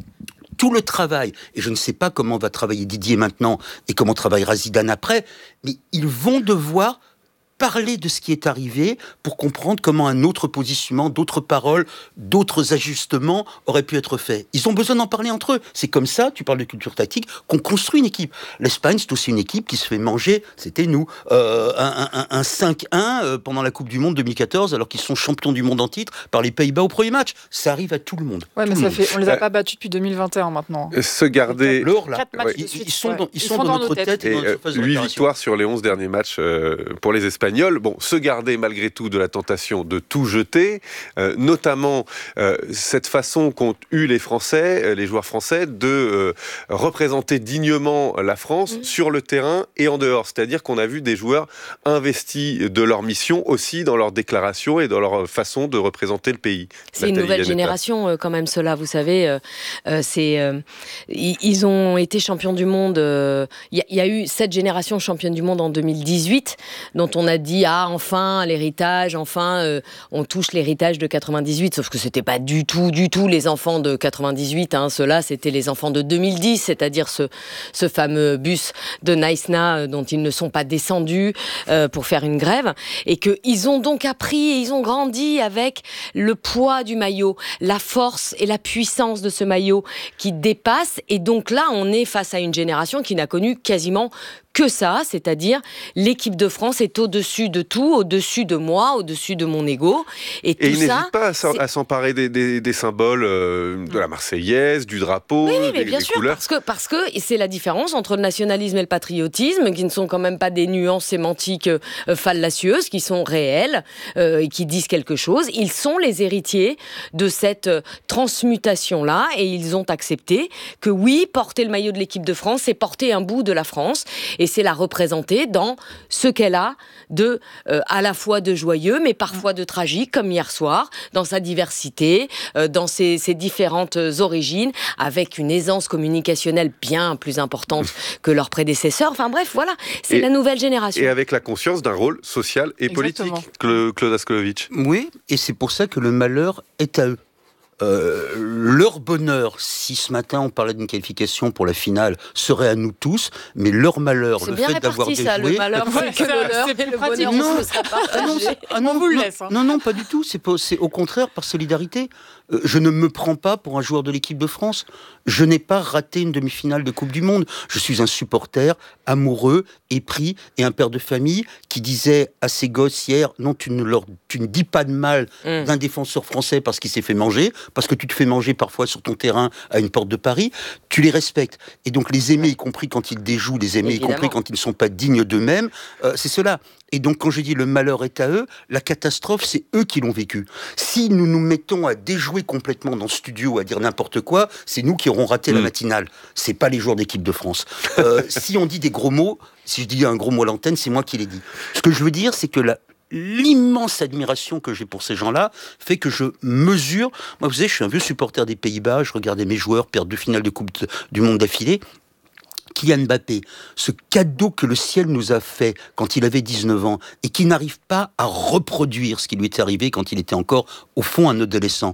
tout le travail, et je ne sais pas comment va travailler Didier maintenant et comment travaillera Zidane après, mais ils vont devoir parler de ce qui est arrivé pour comprendre comment un autre positionnement, d'autres paroles, d'autres ajustements auraient pu être faits. Ils ont besoin d'en parler entre eux. C'est comme ça, tu parles de culture tactique, qu'on construit une équipe. L'Espagne, c'est aussi une équipe qui se fait manger, c'était nous, euh, un, un, un cinq un pendant la Coupe du Monde deux mille quatorze, alors qu'ils sont champions du monde en titre par les Pays-Bas au premier match. Ça arrive à tout le monde. Ouais, mais ça fait, on les a pas battus depuis deux mille vingt et un maintenant. Se garder... L'or, là, ouais. ils, ils sont dans, ils ils sont sont dans, dans notre tête, tête et dans notre surface de réparation. huit victoires sur les onze derniers matchs euh, pour les Espagnols. Bon, se garder malgré tout de la tentation de tout jeter, euh, notamment euh, cette façon qu'ont eu les Français, euh, les joueurs français, de euh, représenter dignement la France mmh. sur le terrain et en dehors. C'est-à-dire qu'on a vu des joueurs investis de leur mission aussi dans leurs déclarations et dans leur façon de représenter le pays. C'est Nathalie une nouvelle Yanetta. Génération euh, quand même, cela, vous savez. Euh, euh, c'est, euh, ils ont été champions du monde. Il euh, y, y a eu cette génération championne du monde en deux mille dix-huit, dont on a dit ah enfin l'héritage, enfin euh, on touche l'héritage de quatre-vingt-dix-huit, sauf que c'était pas du tout, du tout les enfants de quatre-vingt-dix-huit. Hein, ceux-là, c'était les enfants de deux mille dix, c'est-à-dire ce ce fameux bus de Naïsna euh, dont ils ne sont pas descendus euh, pour faire une grève, et que ils ont donc appris et ils ont grandi avec le poids du maillot, la force et la puissance de ce maillot qui dépasse. Et donc là, on est face à une génération qui n'a connu quasiment que ça, c'est-à-dire l'équipe de France est au-dessus de tout, au-dessus de moi, au-dessus de mon ego. Et, tout et il ça, n'hésite pas à, à s'emparer des, des, des symboles euh, de la Marseillaise, du drapeau, oui, oui, mais des, bien des sûr, couleurs. Parce que, parce que c'est la différence entre le nationalisme et le patriotisme, qui ne sont quand même pas des nuances sémantiques euh, fallacieuses, qui sont réelles euh, et qui disent quelque chose. Ils sont les héritiers de cette euh, transmutation-là et ils ont accepté que oui, porter le maillot de l'équipe de France, c'est porter un bout de la France. Et laisser la représenter dans ce qu'elle a de, euh, à la fois de joyeux, mais parfois de tragique, comme hier soir, dans sa diversité, euh, dans ses, ses différentes origines, avec une aisance communicationnelle bien plus importante que leurs prédécesseurs. Enfin bref, voilà, c'est et, la nouvelle génération. Et avec la conscience d'un rôle social et Exactement. politique, Claude Askolovitch. Oui, et c'est pour ça que le malheur est à eux. Euh, leur bonheur, si ce matin on parlait d'une qualification pour la finale, serait à nous tous, mais leur malheur, c'est le bien fait d'avoir déjoué... ça, le malheur, ouais, que le leur, et le bonheur, non, on se sera partagé. Ah non, ah non, on vous le non, laisse. Hein. Non, non, pas du tout, c'est, pas, c'est au contraire par solidarité. Euh, je ne me prends pas pour un joueur de l'équipe de France. Je n'ai pas raté une demi-finale de Coupe du Monde. Je suis un supporter amoureux, épris, et un père de famille qui disait à ses gosses hier, non, tu ne, leur, tu ne dis pas de mal mm. d'un défenseur français parce qu'il s'est fait manger, parce que tu te fais manger parfois sur ton terrain à une porte de Paris, tu les respectes. Et donc les aimer, y compris quand ils déjouent, les aimer, Évidemment. y compris quand ils ne sont pas dignes d'eux-mêmes, euh, c'est cela. Et donc quand je dis le malheur est à eux, la catastrophe, c'est eux qui l'ont vécu. Si nous nous mettons à déjouer complètement dans le studio, à dire n'importe quoi, c'est nous qui aurons raté mmh. la matinale. C'est pas les joueurs d'équipe de France. Euh, si on dit des gros mots, si je dis un gros mot à l'antenne, c'est moi qui l'ai dit. Ce que je veux dire, c'est que la l'immense admiration que j'ai pour ces gens-là fait que je mesure... Moi, vous savez, je suis un vieux supporter des Pays-Bas, je regardais mes joueurs perdre deux finales de Coupe du Monde d'affilée. Kylian Mbappé, ce cadeau que le ciel nous a fait quand il avait dix-neuf ans et qui n'arrive pas à reproduire ce qui lui était arrivé quand il était encore, au fond, un adolescent.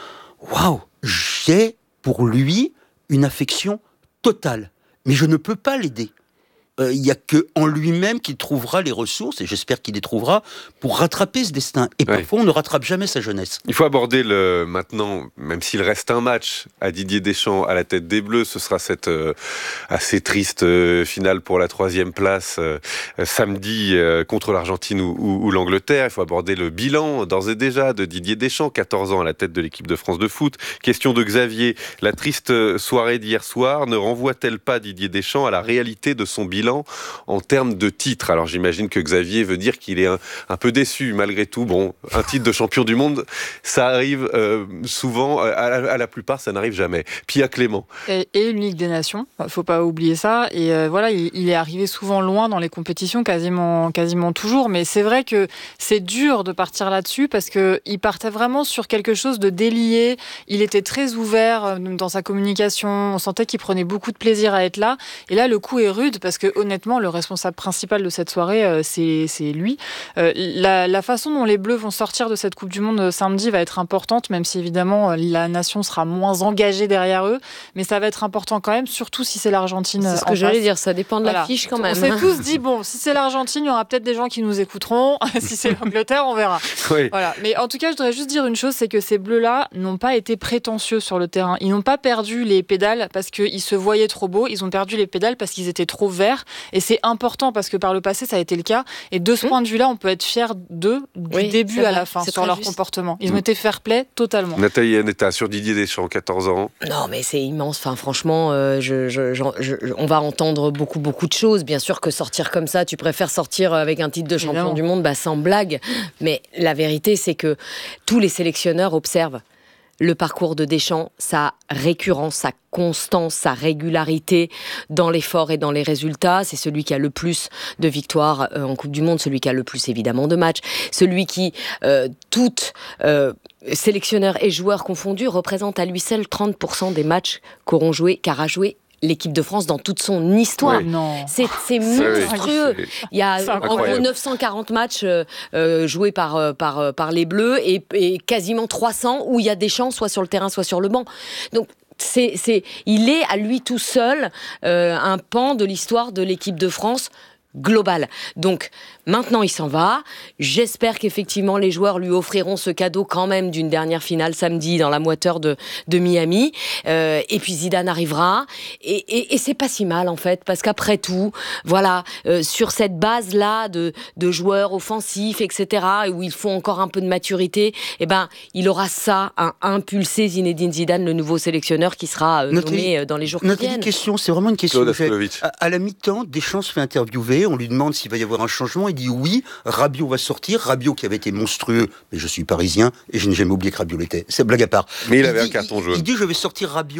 Waouh, j'ai pour lui une affection totale, mais je ne peux pas l'aider. Il n'y a qu'en lui-même qu'il trouvera les ressources, et j'espère qu'il les trouvera, pour rattraper ce destin. Et ouais. parfois, on ne rattrape jamais sa jeunesse. Il faut aborder le, maintenant, même s'il reste un match à Didier Deschamps à la tête des Bleus, ce sera cette euh, assez triste euh, finale pour la troisième place euh, samedi euh, contre l'Argentine ou, ou, ou l'Angleterre. Il faut aborder le bilan, d'ores et déjà, de Didier Deschamps, quatorze ans à la tête de l'équipe de France de foot. Question de Xavier, la triste soirée d'hier soir ne renvoie-t-elle pas Didier Deschamps à la réalité de son bilan en termes de titres? Alors j'imagine que Xavier veut dire qu'il est un, un peu déçu malgré tout. Bon, un titre de champion du monde, ça arrive euh, souvent, à la, à la plupart ça n'arrive jamais. Pia Clément. Et, et une Ligue des Nations, faut pas oublier ça. Et euh, voilà, il, il est arrivé souvent loin dans les compétitions, quasiment, quasiment toujours. Mais c'est vrai que c'est dur de partir là-dessus parce qu'il partait vraiment sur quelque chose de délié. Il était très ouvert dans sa communication. On sentait qu'il prenait beaucoup de plaisir à être là. Et là, le coup est rude parce que honnêtement, le responsable principal de cette soirée, euh, c'est, c'est lui. Euh, la, la façon dont les Bleus vont sortir de cette Coupe du Monde samedi va être importante, même si évidemment la nation sera moins engagée derrière eux. Mais ça va être important quand même, surtout si c'est l'Argentine. C'est ce que j'allais dire, ça dépend de voilà. l'affiche quand même. On s'est tous dit, bon, si c'est l'Argentine, il y aura peut-être des gens qui nous écouteront. Si c'est l'Angleterre, on verra. Oui. Voilà. Mais en tout cas, je voudrais juste dire une chose, c'est que ces Bleus-là n'ont pas été prétentieux sur le terrain. Ils n'ont pas perdu les pédales parce qu'ils se voyaient trop beaux. Ils ont perdu les pédales parce qu'ils étaient trop verts. Et c'est important parce que par le passé, ça a été le cas. Et de ce mmh. point de vue-là, on peut être fier d'eux du oui, début à la fin sur leur juste. comportement. Ils mmh. ont été fair-play totalement. Nathalie Anetta, sur Didier Deschamps, quatorze ans. Non, mais c'est immense. Enfin, franchement, euh, je, je, je, je, on va entendre beaucoup, beaucoup de choses. Bien sûr que sortir comme ça, tu préfères sortir avec un titre de champion Évidemment. du monde, bah, sans blague. Mais la vérité, c'est que tous les sélectionneurs observent le parcours de Deschamps, sa récurrence, sa constance, sa régularité dans l'effort et dans les résultats. C'est celui qui a le plus de victoires euh, en Coupe du Monde, celui qui a le plus évidemment de matchs, celui qui, euh, toutes euh, sélectionneurs et joueurs confondus, représente à lui seul trente pour cent des matchs qu'auront joué, qu'aura joué l'équipe de France dans toute son histoire. Oui. Non. C'est, c'est monstrueux. C'est... Il y a en gros neuf cent quarante matchs euh, euh, joués par, euh, par, euh, par les Bleus et, et quasiment trois cents où il y a Deschamps soit sur le terrain, soit sur le banc. Donc, c'est, c'est, il est à lui tout seul euh, un pan de l'histoire de l'équipe de France globale. Donc, maintenant, il s'en va. J'espère qu'effectivement, les joueurs lui offriront ce cadeau quand même d'une dernière finale samedi dans la moiteur de, de Miami. Euh, et puis Zidane arrivera. Et, et, et c'est pas si mal, en fait, parce qu'après tout, voilà, euh, sur cette base-là de, de joueurs offensifs, et cetera, où il faut encore un peu de maturité, eh ben, il aura ça à impulser Zinedine Zidane, le nouveau sélectionneur qui sera euh, nommé euh, dans les jours qui viennent. Notre question, c'est vraiment une question. À, à la mi-temps, Deschamps se fait interviewer. On lui demande s'il va y avoir un changement. Il dit oui, Rabiot va sortir. Rabiot qui avait été monstrueux, mais je suis parisien et je n'ai jamais oublié que Rabiot l'était. C'est blague à part. Mais il, il avait dit, un carton jaune. Il, il dit je vais sortir Rabiot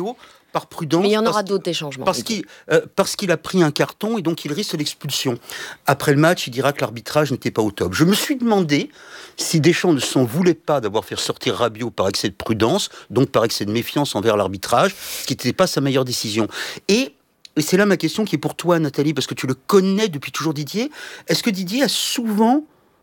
par prudence. Mais il y en aura parce, d'autres des changements. Parce qu'il, euh, parce qu'il a pris un carton et donc il risque l'expulsion. Après le match, il dira que l'arbitrage n'était pas au top. Je me suis demandé si Deschamps ne s'en voulait pas d'avoir fait sortir Rabiot par excès de prudence, donc par excès de méfiance envers l'arbitrage, ce qui n'était pas sa meilleure décision. Et Et c'est là ma question qui est pour toi, Nathalie, parce que tu le connais depuis toujours, Didier. Est-ce que Didier a souvent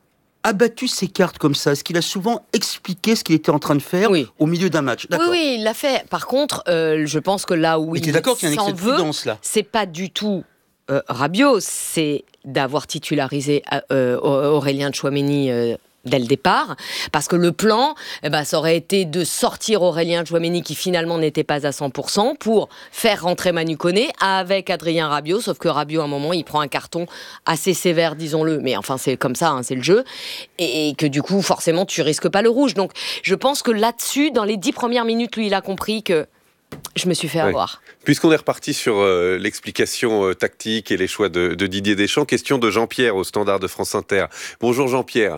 abattu ses cartes comme ça? Est-ce qu'il a souvent expliqué ce qu'il était en train de faire oui. au milieu d'un match? Oui, oui, il l'a fait. Par contre, euh, je pense que là où Mais il d'accord qu'il y a un excès de veut, prudence, là. c'est pas du tout euh, Rabiot, c'est d'avoir titularisé euh, Aurélien Tchouaméni euh, dès le départ, parce que le plan, eh ben, ça aurait été de sortir Aurélien Tchouaméni qui finalement n'était pas à cent pour cent pour faire rentrer Manu Koné avec Adrien Rabiot, sauf que Rabiot à un moment il prend un carton assez sévère, disons-le, mais enfin c'est comme ça, hein, c'est le jeu, et, et que du coup forcément tu risques pas le rouge. Donc je pense que là-dessus, dans les dix premières minutes, lui il a compris que je me suis fait avoir. Ouais. Puisqu'on est reparti sur euh, l'explication euh, tactique et les choix de, de Didier Deschamps, question de Jean-Pierre au Standard de France Inter. Bonjour Jean-Pierre.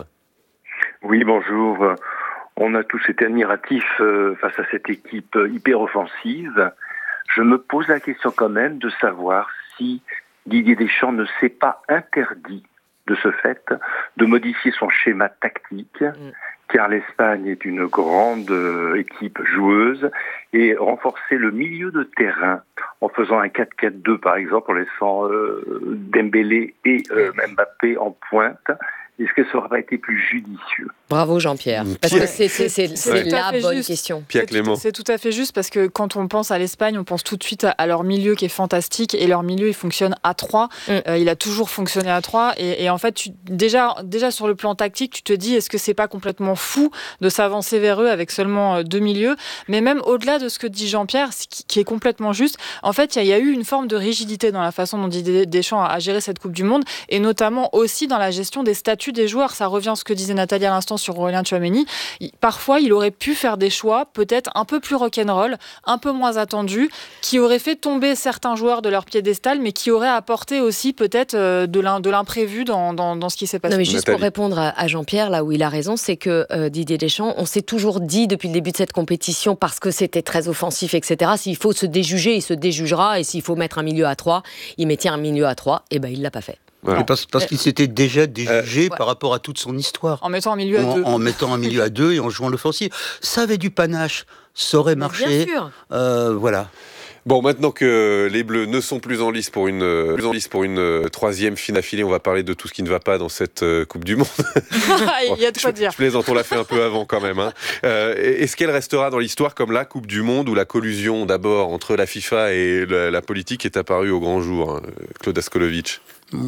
Oui, bonjour. On a tous été admiratifs euh, face à cette équipe euh, hyper offensive. Je me pose la question quand même de savoir si Didier Deschamps ne s'est pas interdit de ce fait de modifier son schéma tactique, mmh. car l'Espagne est une grande euh, équipe joueuse, et renforcer le milieu de terrain en faisant un quatre quatre deux par exemple, en laissant euh, Dembélé et euh, Mbappé en pointe. Est-ce que ça aurait pas été plus judicieux? Bravo Jean-Pierre, parce que c'est, c'est, c'est, c'est ouais. la bonne juste. question. C'est tout, c'est tout à fait juste, parce que quand on pense à l'Espagne, on pense tout de suite à, à leur milieu qui est fantastique, et leur milieu il fonctionne à trois, mm. euh, il a toujours fonctionné à trois, et, et en fait tu, déjà, déjà sur le plan tactique, tu te dis est-ce que c'est pas complètement fou de s'avancer vers eux avec seulement deux milieux? Mais même au-delà de ce que dit Jean-Pierre, qui, qui est complètement juste, en fait il y, y a eu une forme de rigidité dans la façon dont Didier Deschamps a, a géré cette Coupe du Monde, et notamment aussi dans la gestion des statuts des joueurs. Ça revient à ce que disait Nathalie à l'instant sur Aurélien Tchouaméni. Parfois, il aurait pu faire des choix peut-être un peu plus rock'n'roll, un peu moins attendus, qui auraient fait tomber certains joueurs de leur piédestal, mais qui auraient apporté aussi peut-être de l'imprévu dans, dans, dans ce qui s'est passé. Non, mais juste Nathalie. Pour répondre à, à Jean-Pierre, là où il a raison, c'est que euh, Didier Deschamps, on s'est toujours dit depuis le début de cette compétition, parce que c'était très offensif, et cetera, s'il faut se déjuger, il se déjugera, et s'il faut mettre un milieu à trois, il mettait un milieu à trois, et ben il l'a pas fait. Ouais. Parce, parce qu'il s'était déjà déjugé euh, par ouais. rapport à toute son histoire. En mettant un milieu à en, deux. En mettant un milieu à deux et en jouant l'offensive. Ça avait du panache, ça aurait marché. Bien sûr. Euh, voilà. Bon, maintenant que les Bleus ne sont plus en lice pour une, plus en lice pour une euh, troisième finale affilée, on va parler de tout ce qui ne va pas dans cette euh, Coupe du Monde. Il y a de quoi dire. Je plaisante, on l'a fait un peu avant quand même. Hein. Euh, est-ce qu'elle restera dans l'histoire comme la Coupe du Monde où la collusion d'abord entre la FIFA et la, la politique est apparue au grand jour, hein, Claude Askolovitch?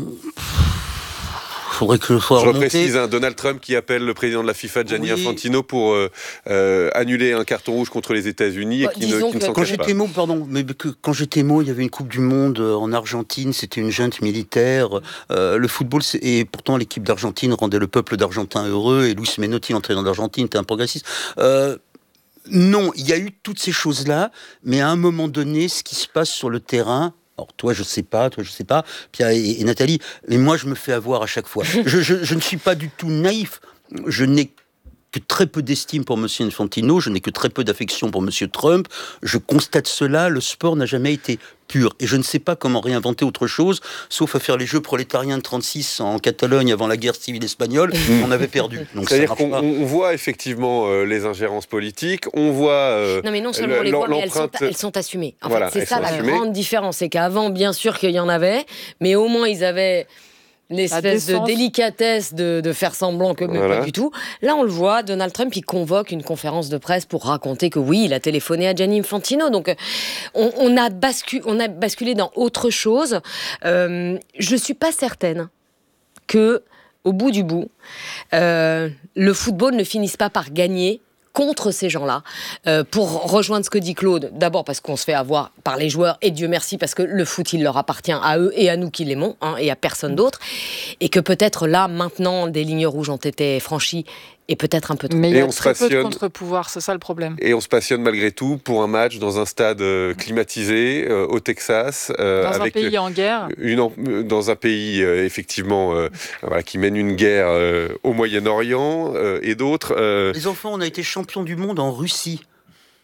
Faudrait que je sois Je reprécise, hein, Donald Trump qui appelle le président de la FIFA, Gianni oui. Infantino, pour euh, euh, annuler un carton rouge contre les États-Unis bah, et qui ne, qui ne s'en quand cache pas. J'étais mot, pardon, mais que, quand j'étais mot, il y avait une Coupe du Monde en Argentine, c'était une junte militaire. Euh, le football, c'est, et pourtant l'équipe d'Argentine rendait le peuple d'Argentin heureux, et Luis Menotti, l'entraîneur d'Argentine, était un progressiste. Euh, non, il y a eu toutes ces choses-là, mais à un moment donné, ce qui se passe sur le terrain. Alors toi je sais pas, toi je sais pas, Pierre et, et Nathalie, mais moi je me fais avoir à chaque fois. je, je, je ne suis pas du tout naïf, je n'ai que très peu d'estime pour M. Infantino, je n'ai que très peu d'affection pour M. Trump, je constate cela, le sport n'a jamais été pur, et je ne sais pas comment réinventer autre chose, sauf à faire les Jeux prolétariens de trente-six en Catalogne avant la guerre civile espagnole, on avait perdu. Donc c'est-à-dire qu'on on voit effectivement euh, les ingérences politiques, on voit euh, non mais non seulement on les voit, mais elles sont, elles sont assumées. En voilà, fait, c'est ça la assumées. grande différence, c'est qu'avant, bien sûr qu'il y en avait, mais au moins ils avaient l'espèce de délicatesse de, de faire semblant que voilà. Pas du tout. Là, on le voit, Donald Trump, il convoque une conférence de presse pour raconter que oui, il a téléphoné à Gianni Infantino. Donc, on, on, a, bascu- on a basculé dans autre chose. Euh, je ne suis pas certaine que, au bout du bout, euh, le football ne finisse pas par gagner contre ces gens-là, euh, pour rejoindre ce que dit Claude, d'abord parce qu'on se fait avoir par les joueurs, et Dieu merci, parce que le foot, il leur appartient à eux et à nous qui l'aimons, hein, et à personne d'autre, et que peut-être là, maintenant, des lignes rouges ont été franchies, et peut-être un peu trop. Mais il y a très peu de contre-pouvoir, c'est ça le problème. Et on se passionne malgré tout pour un match dans un stade euh, climatisé, euh, au Texas. Euh, dans avec un pays en guerre. Une, dans un pays, euh, effectivement, euh, voilà, qui mène une guerre euh, au Moyen-Orient, euh, et d'autres. Euh... Les enfants, on a été champions du monde en Russie.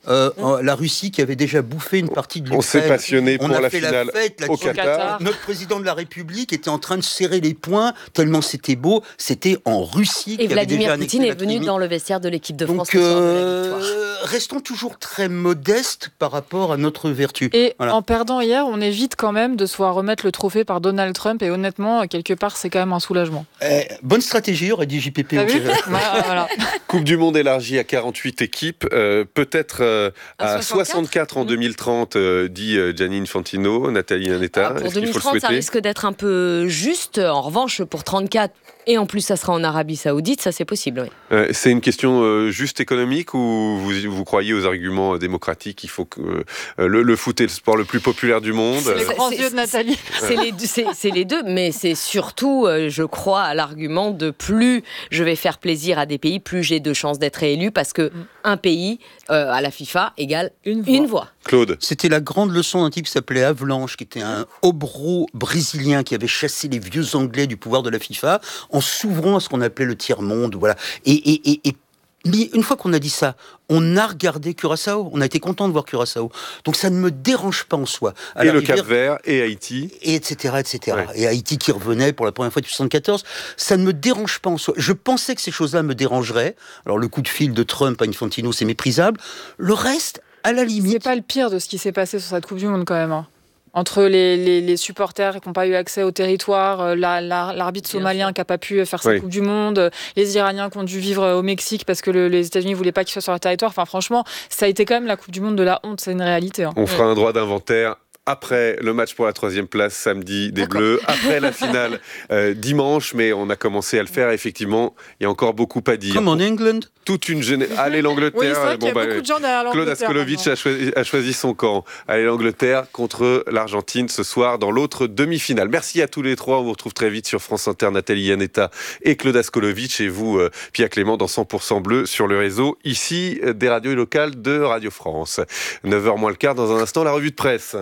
Euh, mmh. La Russie qui avait déjà bouffé une partie de l'Ukraine. On s'est passionné pour on a la fait finale la fête, au Qatar. Notre président de la République était en train de serrer les poings tellement c'était beau. C'était en Russie. Et Vladimir Poutine est venu dans le vestiaire de l'équipe de France. Donc, euh, restons toujours très modestes par rapport à notre vertu. Et voilà. En perdant hier, on évite quand même de se voir remettre le trophée par Donald Trump. Et honnêtement, quelque part, c'est quand même un soulagement. Eh, bonne stratégie, aurait dit J P P. voilà, voilà. Coupe du Monde élargie à quarante-huit équipes, euh, peut-être euh, à, à soixante-quatre en deux mille trente, euh, dit euh, Gianni Infantino, Nathalie Nanetta. Ah, pour deux mille trente, ça risque d'être un peu juste. En revanche, pour trente-quatre, et en plus ça sera en Arabie Saoudite, ça c'est possible. Oui. Euh, c'est une question euh, juste économique ou vous, vous croyez aux arguments démocratiques? Il faut que euh, le, le foot est le sport le plus populaire du monde. C'est les grands yeux de Nathalie. C'est les, c'est, c'est les deux, mais c'est surtout, euh, je crois, à l'argument de plus je vais faire plaisir à des pays, plus j'ai de chances d'être élu, parce que mm. un pays euh, à la FIFA égale une voix. Une voix. Claude. C'était la grande leçon d'un type qui s'appelait Avalanche, qui était un hobro brésilien qui avait chassé les vieux Anglais du pouvoir de la FIFA en s'ouvrant à ce qu'on appelait le tiers-monde. Voilà. Et, et, et, et mais une fois qu'on a dit ça, on a regardé Curaçao. On a été content de voir Curaçao. Donc ça ne me dérange pas en soi. À et le Cap-Vert et Haïti. Et etc. etc. Ouais. Et Haïti qui revenait pour la première fois depuis soixante-quatorze. Ça ne me dérange pas en soi. Je pensais que ces choses-là me dérangeraient. Alors le coup de fil de Trump à Infantino, c'est méprisable. Le reste, à la limite... C'est pas le pire de ce qui s'est passé sur cette Coupe du Monde quand même. Hein. Entre les, les, les supporters qui n'ont pas eu accès au territoire, la, la, l'arbitre somalien qui n'a pas pu faire sa oui. Coupe du Monde, les Iraniens qui ont dû vivre au Mexique parce que le, les États-Unis ne voulaient pas qu'ils soient sur leur territoire. Enfin, franchement, ça a été quand même la Coupe du Monde de la honte, c'est une réalité. Hein. On ouais. fera un droit d'inventaire. Après le match pour la troisième place samedi des D'accord. Bleus, après la finale euh, dimanche, mais on a commencé à le faire. Effectivement, il y a encore beaucoup à dire. Comme en England. Toute une géné... Allez l'Angleterre. Oui, c'est vrai bon, qu'il y a bah, beaucoup de gens derrière l'Angleterre. Claude Askolovitch a choisi, a choisi son camp. Allez l'Angleterre contre l'Argentine ce soir dans l'autre demi-finale. Merci à tous les trois. On vous retrouve très vite sur France Inter, Nathalie Yanetta et Claude Askolovitch, et vous, euh, Pierre Clément, dans cent pour cent Bleu sur le réseau ici des radios locales de Radio France. neuf heures moins le quart. Dans un instant, la revue de presse.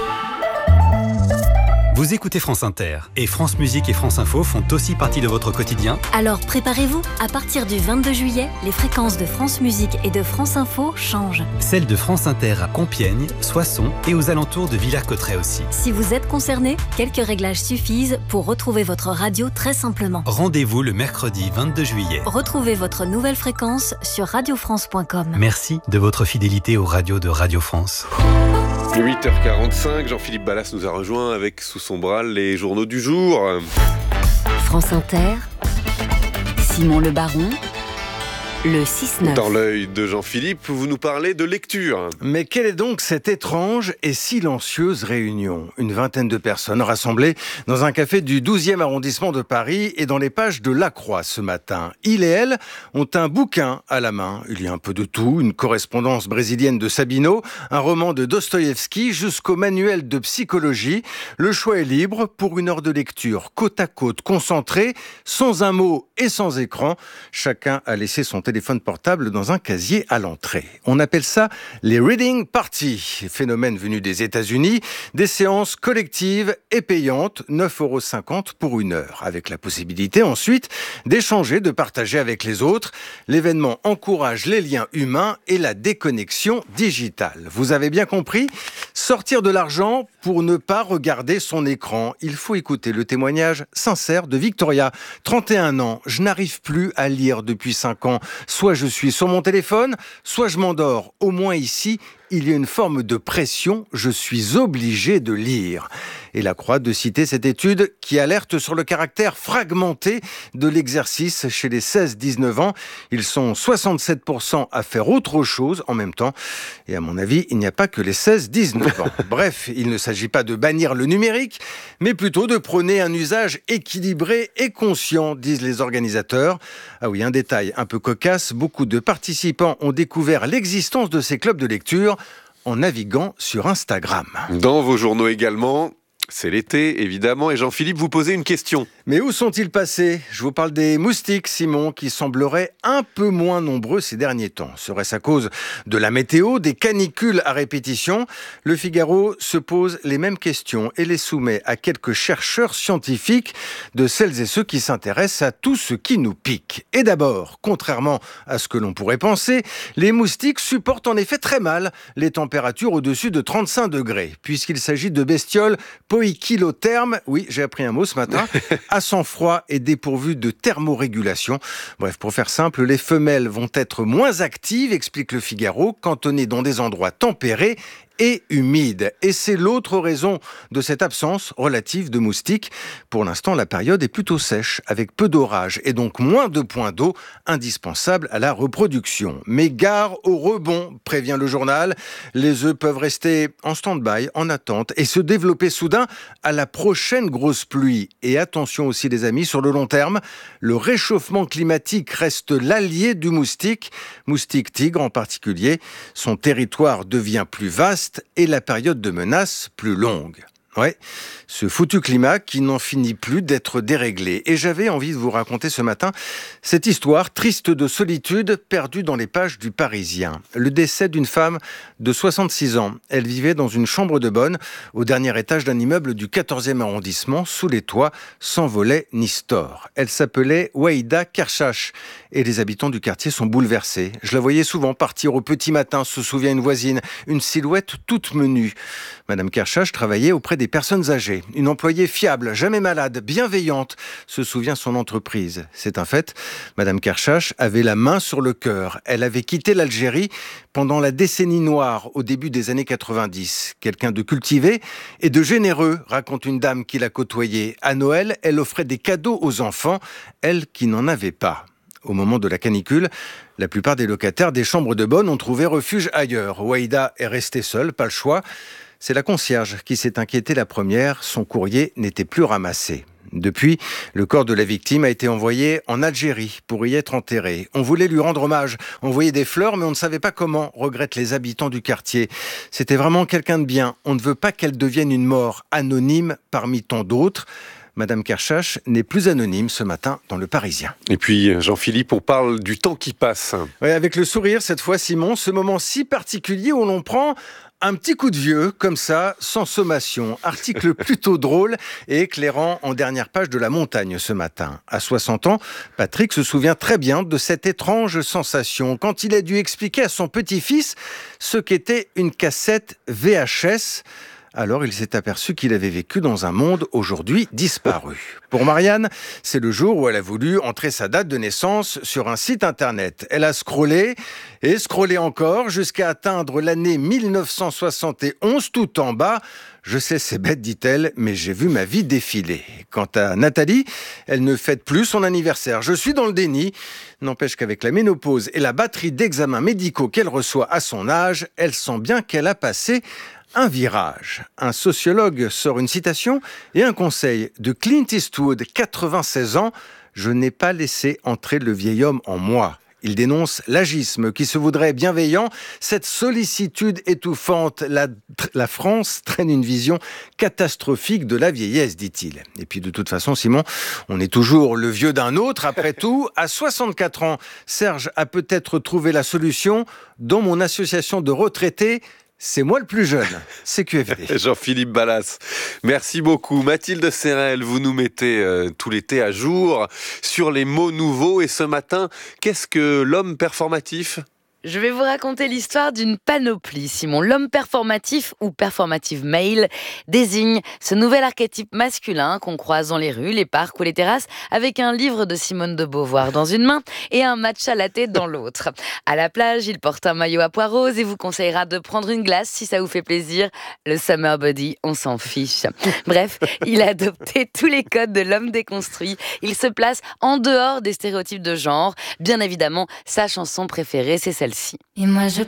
Vous écoutez France Inter et France Musique et France Info font aussi partie de votre quotidien. Alors préparez-vous, à partir du vingt-deux juillet, les fréquences de France Musique et de France Info changent. Celles de France Inter à Compiègne, Soissons et aux alentours de Villers-Cotterêts aussi. Si vous êtes concerné, quelques réglages suffisent pour retrouver votre radio très simplement. Rendez-vous le mercredi vingt-deux juillet. Retrouvez votre nouvelle fréquence sur radio france point com. Merci de votre fidélité aux radios de Radio France. huit heures quarante-cinq, Jean-Philippe Ballas nous a rejoint avec sous son bras les journaux du jour. France Inter, Simon Le Baron, le six neuf. Dans l'œil de Jean-Philippe, vous nous parlez de lecture. Mais quelle est donc cette étrange et silencieuse réunion? Une vingtaine de personnes rassemblées dans un café du douzième arrondissement de Paris et dans les pages de La Croix ce matin. Il et elle ont un bouquin à la main. Il y a un peu de tout, une correspondance brésilienne de Sabino, un roman de Dostoïevski jusqu'au manuel de psychologie. Le choix est libre pour une heure de lecture côte à côte, concentrée, sans un mot et sans écran. Chacun a laissé son téléphone portable dans un casier à l'entrée. On appelle ça les reading parties, phénomène venu des États-Unis, des séances collectives et payantes, neuf euros cinquante pour une heure, avec la possibilité ensuite d'échanger, de partager avec les autres. L'événement encourage les liens humains et la déconnexion digitale. Vous avez bien compris, sortir de l'argent pour ne pas regarder son écran. Il faut écouter le témoignage sincère de Victoria, trente et un ans. Je n'arrive plus à lire depuis cinq ans. Soit je suis sur mon téléphone, soit je m'endors. Au moins ici, il y a une forme de pression, je suis obligé de lire. Et La Croix de citer cette étude qui alerte sur le caractère fragmenté de l'exercice chez les seize dix-neuf ans. Ils sont soixante-sept pour cent à faire autre chose en même temps. Et à mon avis, il n'y a pas que les seize dix-neuf ans. Bref, il ne s'agit pas de bannir le numérique, mais plutôt de prôner un usage équilibré et conscient, disent les organisateurs. Ah oui, un détail un peu cocasse, beaucoup de participants ont découvert l'existence de ces clubs de lecture en naviguant sur Instagram. Dans vos journaux également, C'est l'été, évidemment, et Jean-Philippe, vous posez une question. Mais où sont-ils passés ? Je vous parle des moustiques, Simon, qui sembleraient un peu moins nombreux ces derniers temps. Serait-ce à cause de la météo, des canicules à répétition ? Le Figaro se pose les mêmes questions et les soumet à quelques chercheurs scientifiques de celles et ceux qui s'intéressent à tout ce qui nous pique. Et d'abord, contrairement à ce que l'on pourrait penser, les moustiques supportent en effet très mal les températures au-dessus de trente-cinq degrés, puisqu'il s'agit de bestioles poikilothermes, oui, j'ai appris un mot ce matin, à sang froid et dépourvues de thermorégulation. Bref, pour faire simple, les femelles vont être moins actives, explique le Figaro, cantonnées dans des endroits tempérés et humide. Et c'est l'autre raison de cette absence relative de moustiques. Pour l'instant, la période est plutôt sèche, avec peu d'orages et donc moins de points d'eau indispensables à la reproduction. Mais gare au rebond, prévient le journal. Les œufs peuvent rester en stand-by, en attente, et se développer soudain à la prochaine grosse pluie. Et attention aussi les amis, sur le long terme, le réchauffement climatique reste l'allié du moustique, moustique tigre en particulier. Son territoire devient plus vaste et la période de menace plus longue. Ouais, ce foutu climat qui n'en finit plus d'être déréglé. Et j'avais envie de vous raconter ce matin cette histoire triste de solitude perdue dans les pages du Parisien. Le décès d'une femme de soixante-six ans. Elle vivait dans une chambre de bonne au dernier étage d'un immeuble du quatorzième arrondissement, sous les toits, sans volet ni store. Elle s'appelait Waïda Kershach et les habitants du quartier sont bouleversés. Je la voyais souvent partir au petit matin, se souvient une voisine, une silhouette toute menue. Madame Kershach travaillait auprès des personnes âgées. Une employée fiable, jamais malade, bienveillante, se souvient son entreprise. C'est un fait. Madame Kershach avait la main sur le cœur. Elle avait quitté l'Algérie pendant la décennie noire, au début des années quatre-vingt-dix. Quelqu'un de cultivé et de généreux, raconte une dame qui l'a côtoyée. À Noël, elle offrait des cadeaux aux enfants, elle qui n'en avait pas. Au moment de la canicule, la plupart des locataires des chambres de bonne ont trouvé refuge ailleurs. Waïda est restée seule, pas le choix. C'est la concierge qui s'est inquiétée la première. Son courrier n'était plus ramassé. Depuis, le corps de la victime a été envoyé en Algérie pour y être enterré. On voulait lui rendre hommage, envoyer des fleurs, mais on ne savait pas comment, regrettent les habitants du quartier. C'était vraiment quelqu'un de bien. On ne veut pas qu'elle devienne une mort anonyme parmi tant d'autres. Madame Kershach n'est plus anonyme ce matin dans Le Parisien. Et puis, Jean-Philippe, on parle du temps qui passe. Oui, avec le sourire cette fois, Simon, ce moment si particulier où l'on prend un petit coup de vieux, comme ça, sans sommation. Article plutôt drôle et éclairant en dernière page de La Montagne ce matin. À soixante ans, Patrick se souvient très bien de cette étrange sensation quand il a dû expliquer à son petit-fils ce qu'était une cassette V H S. Alors il s'est aperçu qu'il avait vécu dans un monde aujourd'hui disparu. Pour Marianne, c'est le jour où elle a voulu entrer sa date de naissance sur un site internet. Elle a scrollé et scrollé encore jusqu'à atteindre l'année mille neuf cent soixante et onze tout en bas. Je sais, c'est bête, dit-elle, mais j'ai vu ma vie défiler. Quant à Nathalie, elle ne fête plus son anniversaire. Je suis dans le déni. N'empêche qu'avec la ménopause et la batterie d'examens médicaux qu'elle reçoit à son âge, elle sent bien qu'elle a passé un virage. Un sociologue sort une citation et un conseil de Clint Eastwood, quatre-vingt-seize ans. « Je n'ai pas laissé entrer le vieil homme en moi ». Il dénonce l'agisme qui se voudrait bienveillant, cette sollicitude étouffante. La, la France traîne une vision catastrophique de la vieillesse, dit-il. Et puis de toute façon, Simon, on est toujours le vieux d'un autre. Après tout, à soixante-quatre ans, Serge a peut-être trouvé la solution. Dans mon association de retraités, c'est moi le plus jeune, C Q F D. Jean-Philippe Ballas, merci beaucoup. Mathilde Serrel, vous nous mettez euh, tout l'été à jour sur les mots nouveaux. Et ce matin, qu'est-ce que l'homme performatif ? Je vais vous raconter l'histoire d'une panoplie, Simon. L'homme performatif ou performative male désigne ce nouvel archétype masculin qu'on croise dans les rues, les parcs ou les terrasses avec un livre de Simone de Beauvoir dans une main et un matcha latte dans l'autre. À la plage, il porte un maillot à pois rose et vous conseillera de prendre une glace si ça vous fait plaisir. Le summer body, on s'en fiche. Bref, il a adopté tous les codes de l'homme déconstruit. Il se place en dehors des stéréotypes de genre. Bien évidemment, sa chanson préférée, c'est celle Et moi je